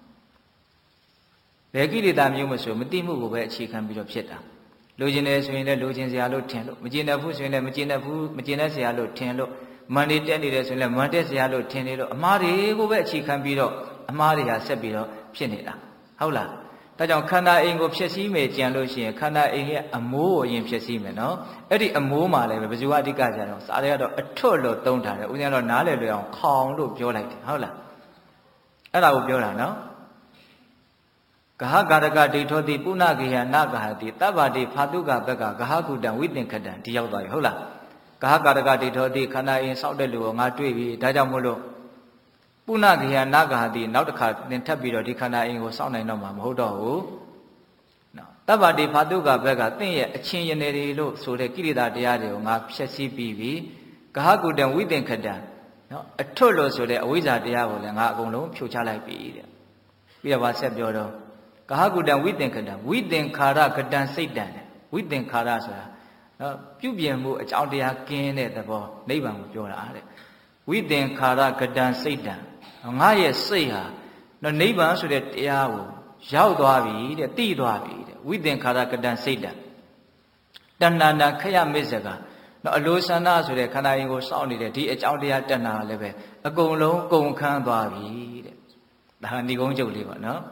The Gilida Mumaso, Madimu, where she can be of Cheta. Lugines in the Lugins Yalo Tenlo, Magina Fus in the Magina Fu, Magina Yalo Tenlo, Monday Tendidas in the Montes Yalo Tenilo, Amari, where she can be of Amaria Sebiro, Pinida. Howla. Tajon Kana Ingo Pesi me Janlucian, Kana in a more in Pesime, no? Eddie a more male, Zuadi Gajanos, Ariado, a tolo don't have, we are not Nale, calm look, you like, hola. And I will go no? Gaha Garaga de Toti Punagi and Nagahati, Taba de Paduga Bega, Gahaku than Whitney Kadan, Diabai, hola. Gaha Garaga de Toti, Kana in Saudelu, Matui, Dajamulo. Punagi and Nagahadi, not the card, then Tabiro, the Kana in was on and no mam, hold on. No. Taba de Paduga Bega, think a change in the look, so the Kirida Diario, Map Shesi B V, Gahaku than Whitney Kadan. No, a tolo so the wizard diavol and Agono, Chuchala be. We have a said Yodo. Gahaku than Whitney Kadan, Whitney Kara Kadan Satan, Whitney Karasa. Pubian, a child they have gained at the ball, neighbor with your eye. Whitney Kara Kadan Satan. I say her, no neighbor so that Yao, Yao Dwavi, the Tea Dwavi, Whitney Kara Kadan Satan. Danana Kaya Mizaga. No, a Lusana so that Kana was only the D H out the Atana level. A go low, go can Dwavi. The Handy Gonjo liver, no?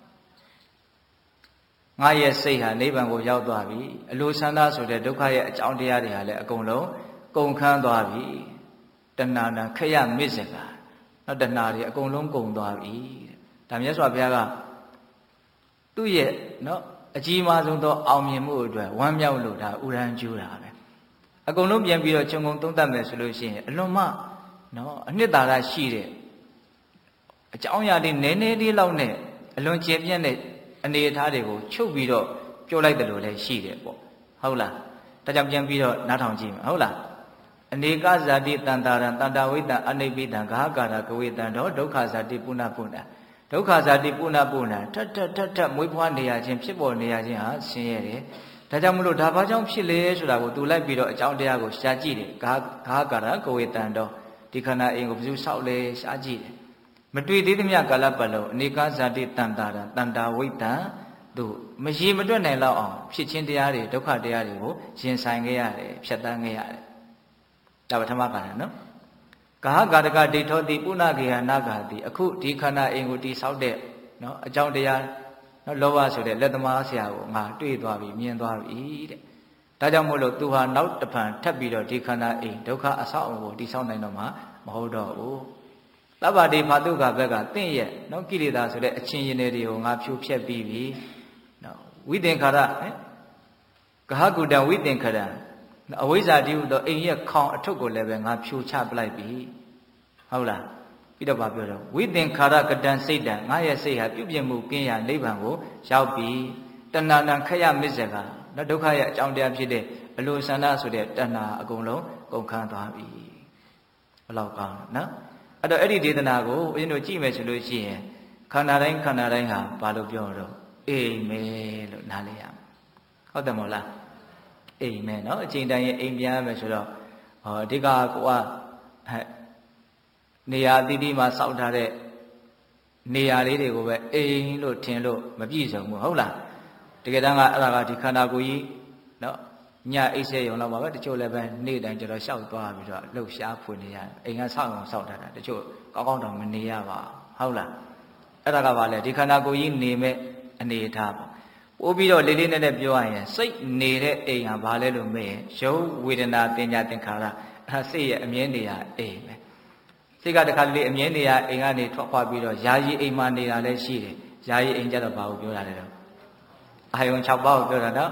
I say her neighbor was Yao Dwavi, a Lusana so that Dokaya out the Adia, a go low, go can Dwavi. Danana Kaya Mizaga. Not the Nari, a go long go Dwavi. Tamiaswa Biaga. Two ye, no, a Jima Zundo Almi Mudra, one Yao Luda, Uran Jura. A Colombian Biro Chongon Tonta solution, a Loma, no, a Nidara Shire. A Chauya di Nene di Laune, a Lon Champion, a Neatarigo, Chubiro, Joe like the Lule Shire. Hola, Tajam Biro, not on Jim, hola. A Negaza di Tandara, Tandawita, Anebita, Gahagara, Kawita, Dokaza di Puna Puna. Dokaza di Puna Puna, Tata Tata, Muipania, Jim Chipo Nia, Sierra. Tajamulo Tabajam Chile, so I would do like Bido, Chaudiago, Sajidi, Gahagara, Kawitando, Dikana Ing of Zusaule, Sajidi. Matui Didimia Galapalo, Nikaza di Tandara, Tandawita, do Maji Madonna Lao, Chichin Diari, Doka Diario, Jin Sangiare, Shatangiare. Tabatamaka, no? Gahagaraga de Toti Punagi and Nagadi, a cook Dikana Inguti Saude, no, a Chaudia, no lower so that let the Marcia, Ma, do it, Wabi, me and Wabi. Tajamulo to her note upon Tabido, Dikana in Doka Asao, the sound no ma, Mahodo. Lava de Paduga Vega, thing yet, no Kilida so that a change in the Mapu Pia B V. No, we think Kara, eh? Gahaguda, we think Kara. Always I do the in year count a togo level, Mapu Chap like be. Hola. Peter Babylon. We think Karaka dan say that, I say, have you been moving and Lebango, shall be Tanana Kaya Mizaga, Nadokaya, John de Abide, a Lusana so that Dana Agolo, go can't have be. Allow no? At the Eddie did Nago, you know, Jimis Lucia, Canarain Canarain, Palo Bioro, Amen, Nalia. How the Mola? Amen. No, Jinda, India, Mesolo, or Diga. Nia Didi ma Saudare Nia Lady over A lo Tenlo, Mabizo, Muhola. Together, Aragati Kanagui, no, Nya Ise on our the Choleban, need and Jella South Bar, low sharp for Nia, a sound Saudara, the Cho, Gogondom, Niava, Hola. Aragavale, the Kanagui name and the table. Obido Lilin and the Buaya, say needed a Valelu me, show within a Tinyatin I say a Mienia, amen. Siga the Kali Mienia, Ingani, Topabido, Yayi Imani, Aleshiri, Yayi Angel about Yurado. I own Chabao Yurada,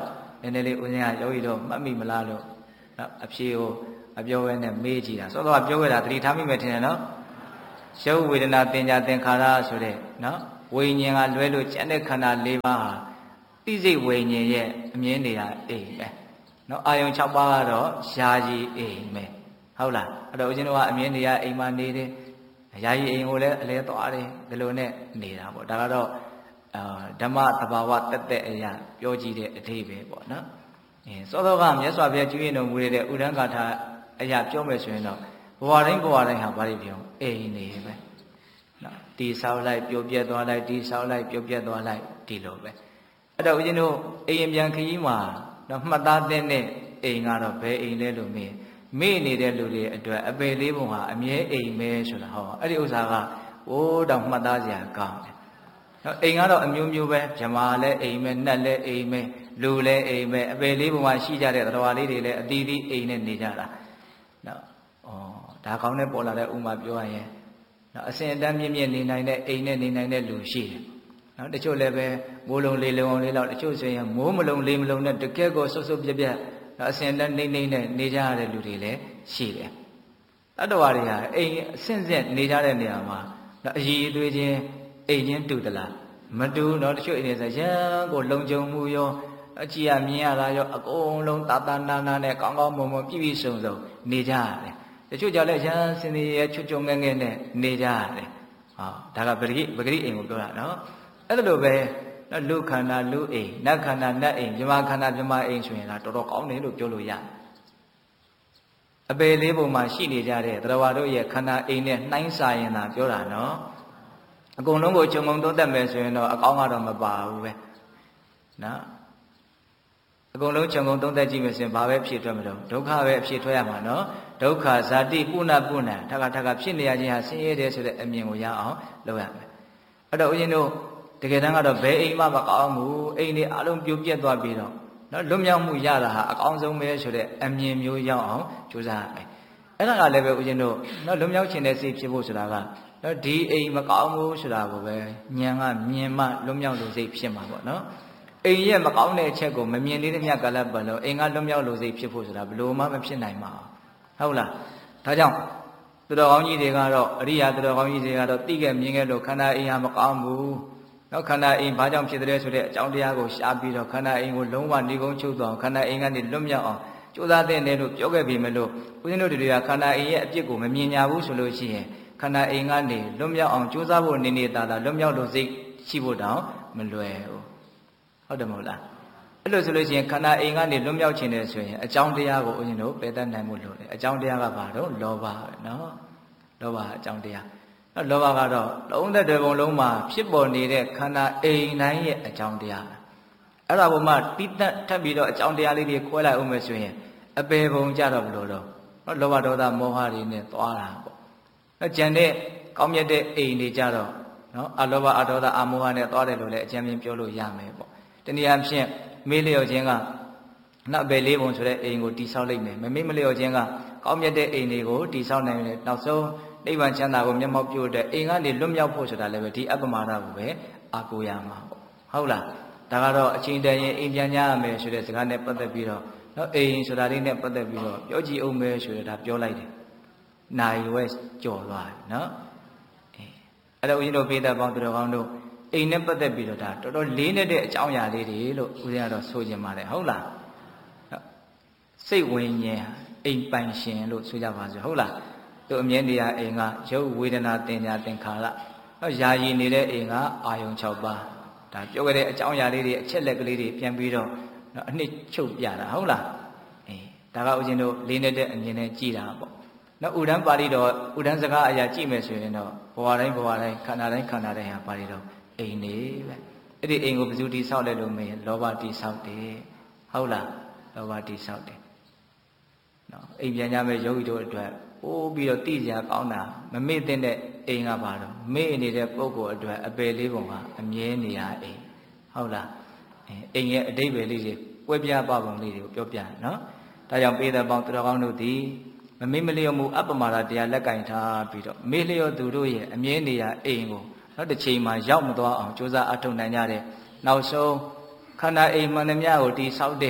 နည်းနည်းလေးဦးဇင်းကယောဂီတို့မှတ်မိမလားလို့နော်အဖြေကိုအပြောဝဲနဲ့မေးကြည့်တာစောစောကပြောခဲ့တာသတိထားမိမယ်ထင်တယ်နော်ရုပ်ဝေဒနာသင်ညာသင်္ခါရဆိုတဲ့နော်ဝိညာဉ်ကလွဲလို့ကျန်တဲ့ခန္ဓာ၄ပါးဟာသိစိတ်ဝိညာဉ်ရဲ့အမြင်နေတာအိမ်ပဲနော်အာယုံ၆ပါးကတော့ယာယီအိမ်ပဲဟုတ်လားအဲ့တော့ဦးဇင်းတို့ကအမြင်နေရအိမ်မှာနေတယ်ယာယီအိမ်ကိုလည်းအလဲသွားတယ်ဒီလိုနဲ့နေတာပေါ့ဒါကတော့အာဓမ္မသဘာဝတက်တက်အရာပြောကြည့်တဲ့အဓိပ္ပာယ်ပေါ့နော်အဲစောစောကမြတ်စွာဘုရားကျွေးရင်တော်မူတဲ့ဥဒ္ဒံဂါထာအရာပြောမယ်ဆိုရင်တော့ဘဝတိုင်းဘဝတိုင်းဟာဘာတွေပြောအိမ်နေပဲနော်တီဆောက်လိုက်ပြိုပြက်သွားလိုက်တီဆောက်လိုက်ပြိုပြက်သွားလိုက်ဒီလိုပဲအဲ့တော့ဦးဇင်းတို့အိမ်ပြန်ခရီးမှာတော့မှတ်သားတဲ့အိမ်ကတော့ဘယ်အိမ်လဲလို့မေးမေ့နေတဲ့လူတွေအတွက်အပေလေးပုံဟာအမြဲအိမ်ပဲဆိုတာဟောအဲ့ဒီဥစ္စာကဟိုးတောင်မှတ်သားစရာကောင်းတယ်နော်အိမ်ကတော့အမျိုးမျိုးပဲဗြမာလည်းအိမ်ပဲနှက်လည်းအိမ်ပဲလူလည်းအိမ်ပဲအပေလေးပုံမှာရှိကြတဲ့တော်လေးတွေလည်းအသီးသီးအိမ်နဲ့နေကြတာနော်ဩဒါကောင်းတဲ့ပေါ်လာတဲ့ဥမာပြောရရင်နော်အစဉ်အတန်းမြင့်မြင့်နေနိုင်တဲ့အိမ်နဲ့နေနိုင်တဲ့လူရှိတယ်နော်တချို့လည်းပဲမိုးလုံးလေးလုံးအောင်လေးတော့တချို့ဆိုရင်မိုးမလုံးလေးမလုံးနဲ့တကယ်ကိုဆွတ်ဆွတ်ပြက်ပြက်နော်အစဉ်အတန်းနေနေနဲ့နေကြရတဲ့လူတွေလည်းရှိတယ်တတ္တဝါတွေဟာအိမ်အဆင့်ဆင့်နေကြတဲ့နေရာမှာနော်အည်အသွေးချင်းအိမ်ချင်းတူသလားမတူနော်တချို့အိမ်တွေဆိုရန်ကိုလုံခြုံမှုရောအကြည့်ရမြင်ရတာရောအကုန်လုံးတာတာနာနာနဲ့ကောင်းကောင်းမွန်မွန်ပြည့်ပြည့်စုံစုံနေကြရတယ်တချို့ကြောင့်လည်းရန်စင်နေရချွတ်ချွတ်ငဲ့ငဲ့နဲ့နေကြရတယ်ဟောဒါကပဂရိပဂရိအိမ်ကိုပြောတာနော်အဲ့ဒါလိုပဲနော်လူခန္ဓာလူအိမ်နတ်ခန္ဓာနတ်အိမ်မြမခန္ဓာမြမအိမ်ဆိုရင်ဒါတော်တော်ကောင်းတယ်လို့ပြောလို့ရတယ်အပေလေးပုံမှာရှိနေကြတဲ့သရဝါတို့ရဲ့ခန္ဓာအိမ်နဲ့နှိုင်းစာရင်သာပြောတာနော်အကုန်လုံးကိုခြုံငုံသုံးသပ်မယ်ဆိုရင်တော့အကောင်းကတော့မပါဘူးပဲနော်အကုန်လုံးခြုံငုံသုံးသပ်ကြည့်မယ်ဆိုရင်ဘာပဲဖြစ်ထွက်မလို့ဒုက္ခပဲအဖြစ်ထွက်ရမှာနော်ဒုက္ခဇာတိပုဏ္ဏပုဏ္ဏထခါထခါဖြစ်နေရခြင်းဟာဆင်းရဲတယ်ဆိုတဲ့အမြင်ကိုရအောင်လုပ်ရမယ်အဲ့တော့ဦးဇင်းတို့တကယ်တမ်းကတော့ဘယ်အိမ်မှမကောင်းဘူးအိမ်တွေအလုံးပြိုပြက်သွားပြီးတော့နော်လွတ်မြောက်မှုရတာဟာအကောင်းဆုံးပဲဆိုတဲ့အမြင်မျိုးရောက်အောင်ကြိုးစားရမယ်အဲ့ဒါကလည်းပဲဦးဇင်းတို့နော်လွတ်မြောက်ခြင်းတဲ့စိတ်ဖြစ်ဖို့ဆိုတာကနော်ဒီအိမ်မကောင်းဘူးဆိုတာကိုပဲဉာဏ်ကမြင်မှလွတ်မြောက်လို့စိတ်ဖြစ်မှာပေါ့နော်အိမ်ရဲ့မကောင်းတဲ့အချက်ကိုမမြင်သေးတဲ့မြတ်ကာလပတ်လုံးအိမ်ကလွတ်မြောက်လို့စိတ်ဖြစ်ဖို့ဆိုတာဘယ်လိုမှမဖြစ်နိုင်ပါဘူးဟုတ်လားဒါကြောင့်သူတော်ကောင်းကြီးတွေကတော့အရိယာသူတော်ကောင်းကြီးတွေကတော့သိခဲ့မြင်ခဲ့လို့ခန္ဓာအိမ်ဟာမကောင်းဘူးနော်ခန္ဓာအိမ်ဘာကြောင့်ဖြစ်တယ်ဆိုတဲ့အကြောင်းတရားကိုရှားပြီးတော့ခန္ဓာအိမ်ကိုလုံးဝနေကုန်းချုပ်သွားအောင်ခန္ဓာအိမ်ကနေလွတ်မြောက်အောင်ကြိုးစားတဲ့နေလို့ပြောခဲ့ပြီမလို့ဦးဇင်းတို့တွေကခန္ဓာအိမ်ရဲ့အပြစ်ကိုမမြင်ညာဘူးဆိုလို့ရှိရင်ခန္ဓာအိမ်ကနေလွတ်မြောက်အောင်ကြိုးစားဖို့နေနေတာသာလွတ်မြောက်လို့စိတ်ရှိဖို့တောင်မလွယ်ဘူးဟုတ်တယ်မဟုတ်လားအဲ့လိုဆိုလို့ရှိရင်ခန္ဓာအိမ်ကနေလွတ်မြောက်ခြင်းတယ်ဆိုရင်အကြောင်းတရားကိုဦးဇင်းတို့ပယ်တတ်နိုင်မှုလို့တယ်အကြောင်းတရားကဘာတော့လောဘပဲနော်လောဘအကြောင်းတရားနော်လောဘကတော့လုံးသက်တဲ့ဘုံလုံးမှာဖြစ်ပေါ်နေတဲ့ခန္ဓာအိမ်တိုင်းရဲ့အကြောင်းတရားအဲ့ဒါဘုံမှာတိတက်ထပ်ပြီးတော့အကြောင်းတရားလေးတွေခွဲလိုက်အောင်မယ်ဆိုရင်အပေဘုံကြတော့ဘလို့တော့နော်လောဘဒေါသမောဟတွေနဲ့သွားတာပေါ့နော်ကြံတဲ့ကောင်းမြတ်တဲ့အိမ်တွေကြတော့နော်အလောဘအဒေါသအမောဟနဲ့သွားတယ်လို့လည်းအကျဉ်းချင်းပြောလို့ရမယ်ပေါ့တနည်းအားဖြင့်မေးလျော်ခြင်းကနောက်ပဲလေးပုံဆိုတဲ့အိမ်ကိုတိဆောက်လိုက်မယ်မမေ့မလျော်ခြင်းကကောင်းမြတ်တဲ့အိမ်တွေကိုတိဆောက်နိုင်တယ်နောက်ဆုံးနိဗ္ဗာန်ချမ်းသာကိုမျက်မှောက်ပြုတဲ့အိမ်ကနေလွတ်မြောက်ဖို့ဆိုတာလည်းပဲဒီအပ္ပမာဒကိုပဲအာကိုရမှာပေါ့ဟုတ်လားဒါကတော့အချိန်တန်ရင်အိမ်ပြန်ကြရမယ်ဆိုတဲ့စကားနဲ့ပတ်သက်ပြီးတော့နော်အိမ်ဆိုတာလေးနဲ့ပတ်သက်ပြီးတော့ပြောကြည့်အောင်ပဲဆိုတဲ့ဒါပြောလိုက်တယ်နိုင်ဝဲကြော်သွားတယ်နော်အဲအဲ့တော့ဦးဇင်းတို့ပေးတဲ့ပေါင်းသူတော်ကောင်းတို့အိမ်နဲ့ပတ်သက်ပြီးတော့ဒါတော်တော်လေးနဲ့တဲ့အကြောင်းအရာလေးတွေလို့ဦးဇင်းကတော့ဆိုချင်ပါတယ်ဟုတ်လားစိတ်ဝိညာဉ်အိမ်ပိုင်ရှင်လို့ဆိုကြပါစို့ဟုတ်လားသူအမြဲတည်းအိမ်ကရုပ်ဝေဒနာသင်ညာသင်္ခါရနော်ယာယီနေတဲ့အိမ်ကအာယုံ၆ပါးဒါပြောခဲ့တဲ့အကြောင်းအရာလေးတွေအချက်လက်ကလေးတွေပြန်ပြီးတော့နော်အနှစ်ချုပ်ပြတာဟုတ်လားအေးဒါကဦးဇင်းတို့လေးနဲ့တဲ့အမြင်နဲ့ကြည်တာပေါ့နော်ဥဒ္ဒံပါဠိတော်ဥဒ္ဒံစကားအရာကြည့်မယ်ဆိုရင်တော့ဘဝတိုင်းဘဝတိုင်းခန္ဓာတိုင်းခန္ဓာတိုင်းဟာပါဠိတော်အိမ်နေပဲအဲ့ဒီအိမ်ကိုဘယ်သူတိဆောက်လဲလို့မေးလောဘတိဆောက်တယ်ဟုတ်လားလောဘတိဆောက်တယ်နော်အိမ်ပြန်ကြမဲ့ယောဂီတို့အတွက်ပိုးပြီးတော့တိစရာကောင်းတာမမေ့တဲ့အိမ်ကပါတော့မေ့နေတဲ့ပုဂ္ဂိုလ်အတွက်အပယ်လေးပုံကအမြဲနေရအိမ်ဟုတ်လားအိမ်ရဲ့အတိတ်ပဲလေးတွေပွဲပြပပုံလေးတွေကိုပြောပြနော်ဒါကြောင့်ပေးတဲ့ပေါင်းသူတော်ကောင်းတို့သည်မမေ့မလျော့မှုအပ္ပမာဒတရားလက်ကင်ထားပြီးတော့မေ့လျော့သူတို့ရဲ့အမြဲနေရအိမ်ကိုနောက်တစ်ချိန်မှာရောက်မသွားအောင်ကြိုးစားအထောက်နိုင်ကြတဲ့နောက်ဆုံးခန္ဓာအိမ်မှန်သမျှကိုတိဆောက်တဲ့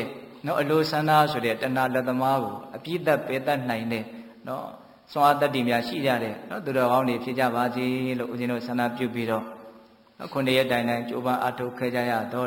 နော်အလိုဆန္ဒဆိုတဲ့တဏှာလက်သမားကိုအပြည့်သက်ပေတတ်နိုင်တဲ့နော်စွမ်းအားတတ္တိများရှိကြတဲ့နော်သူတော်ကောင်းတွေဖြစ်ကြပါစေလို့ဦးဇင်းတို့ဆန္ဒပြုပြီးတော့ခုနှစ်ရက်တိုင်တိုင်ကြိုးပမ်းအားထုတ်ခဲ့ကြရတော့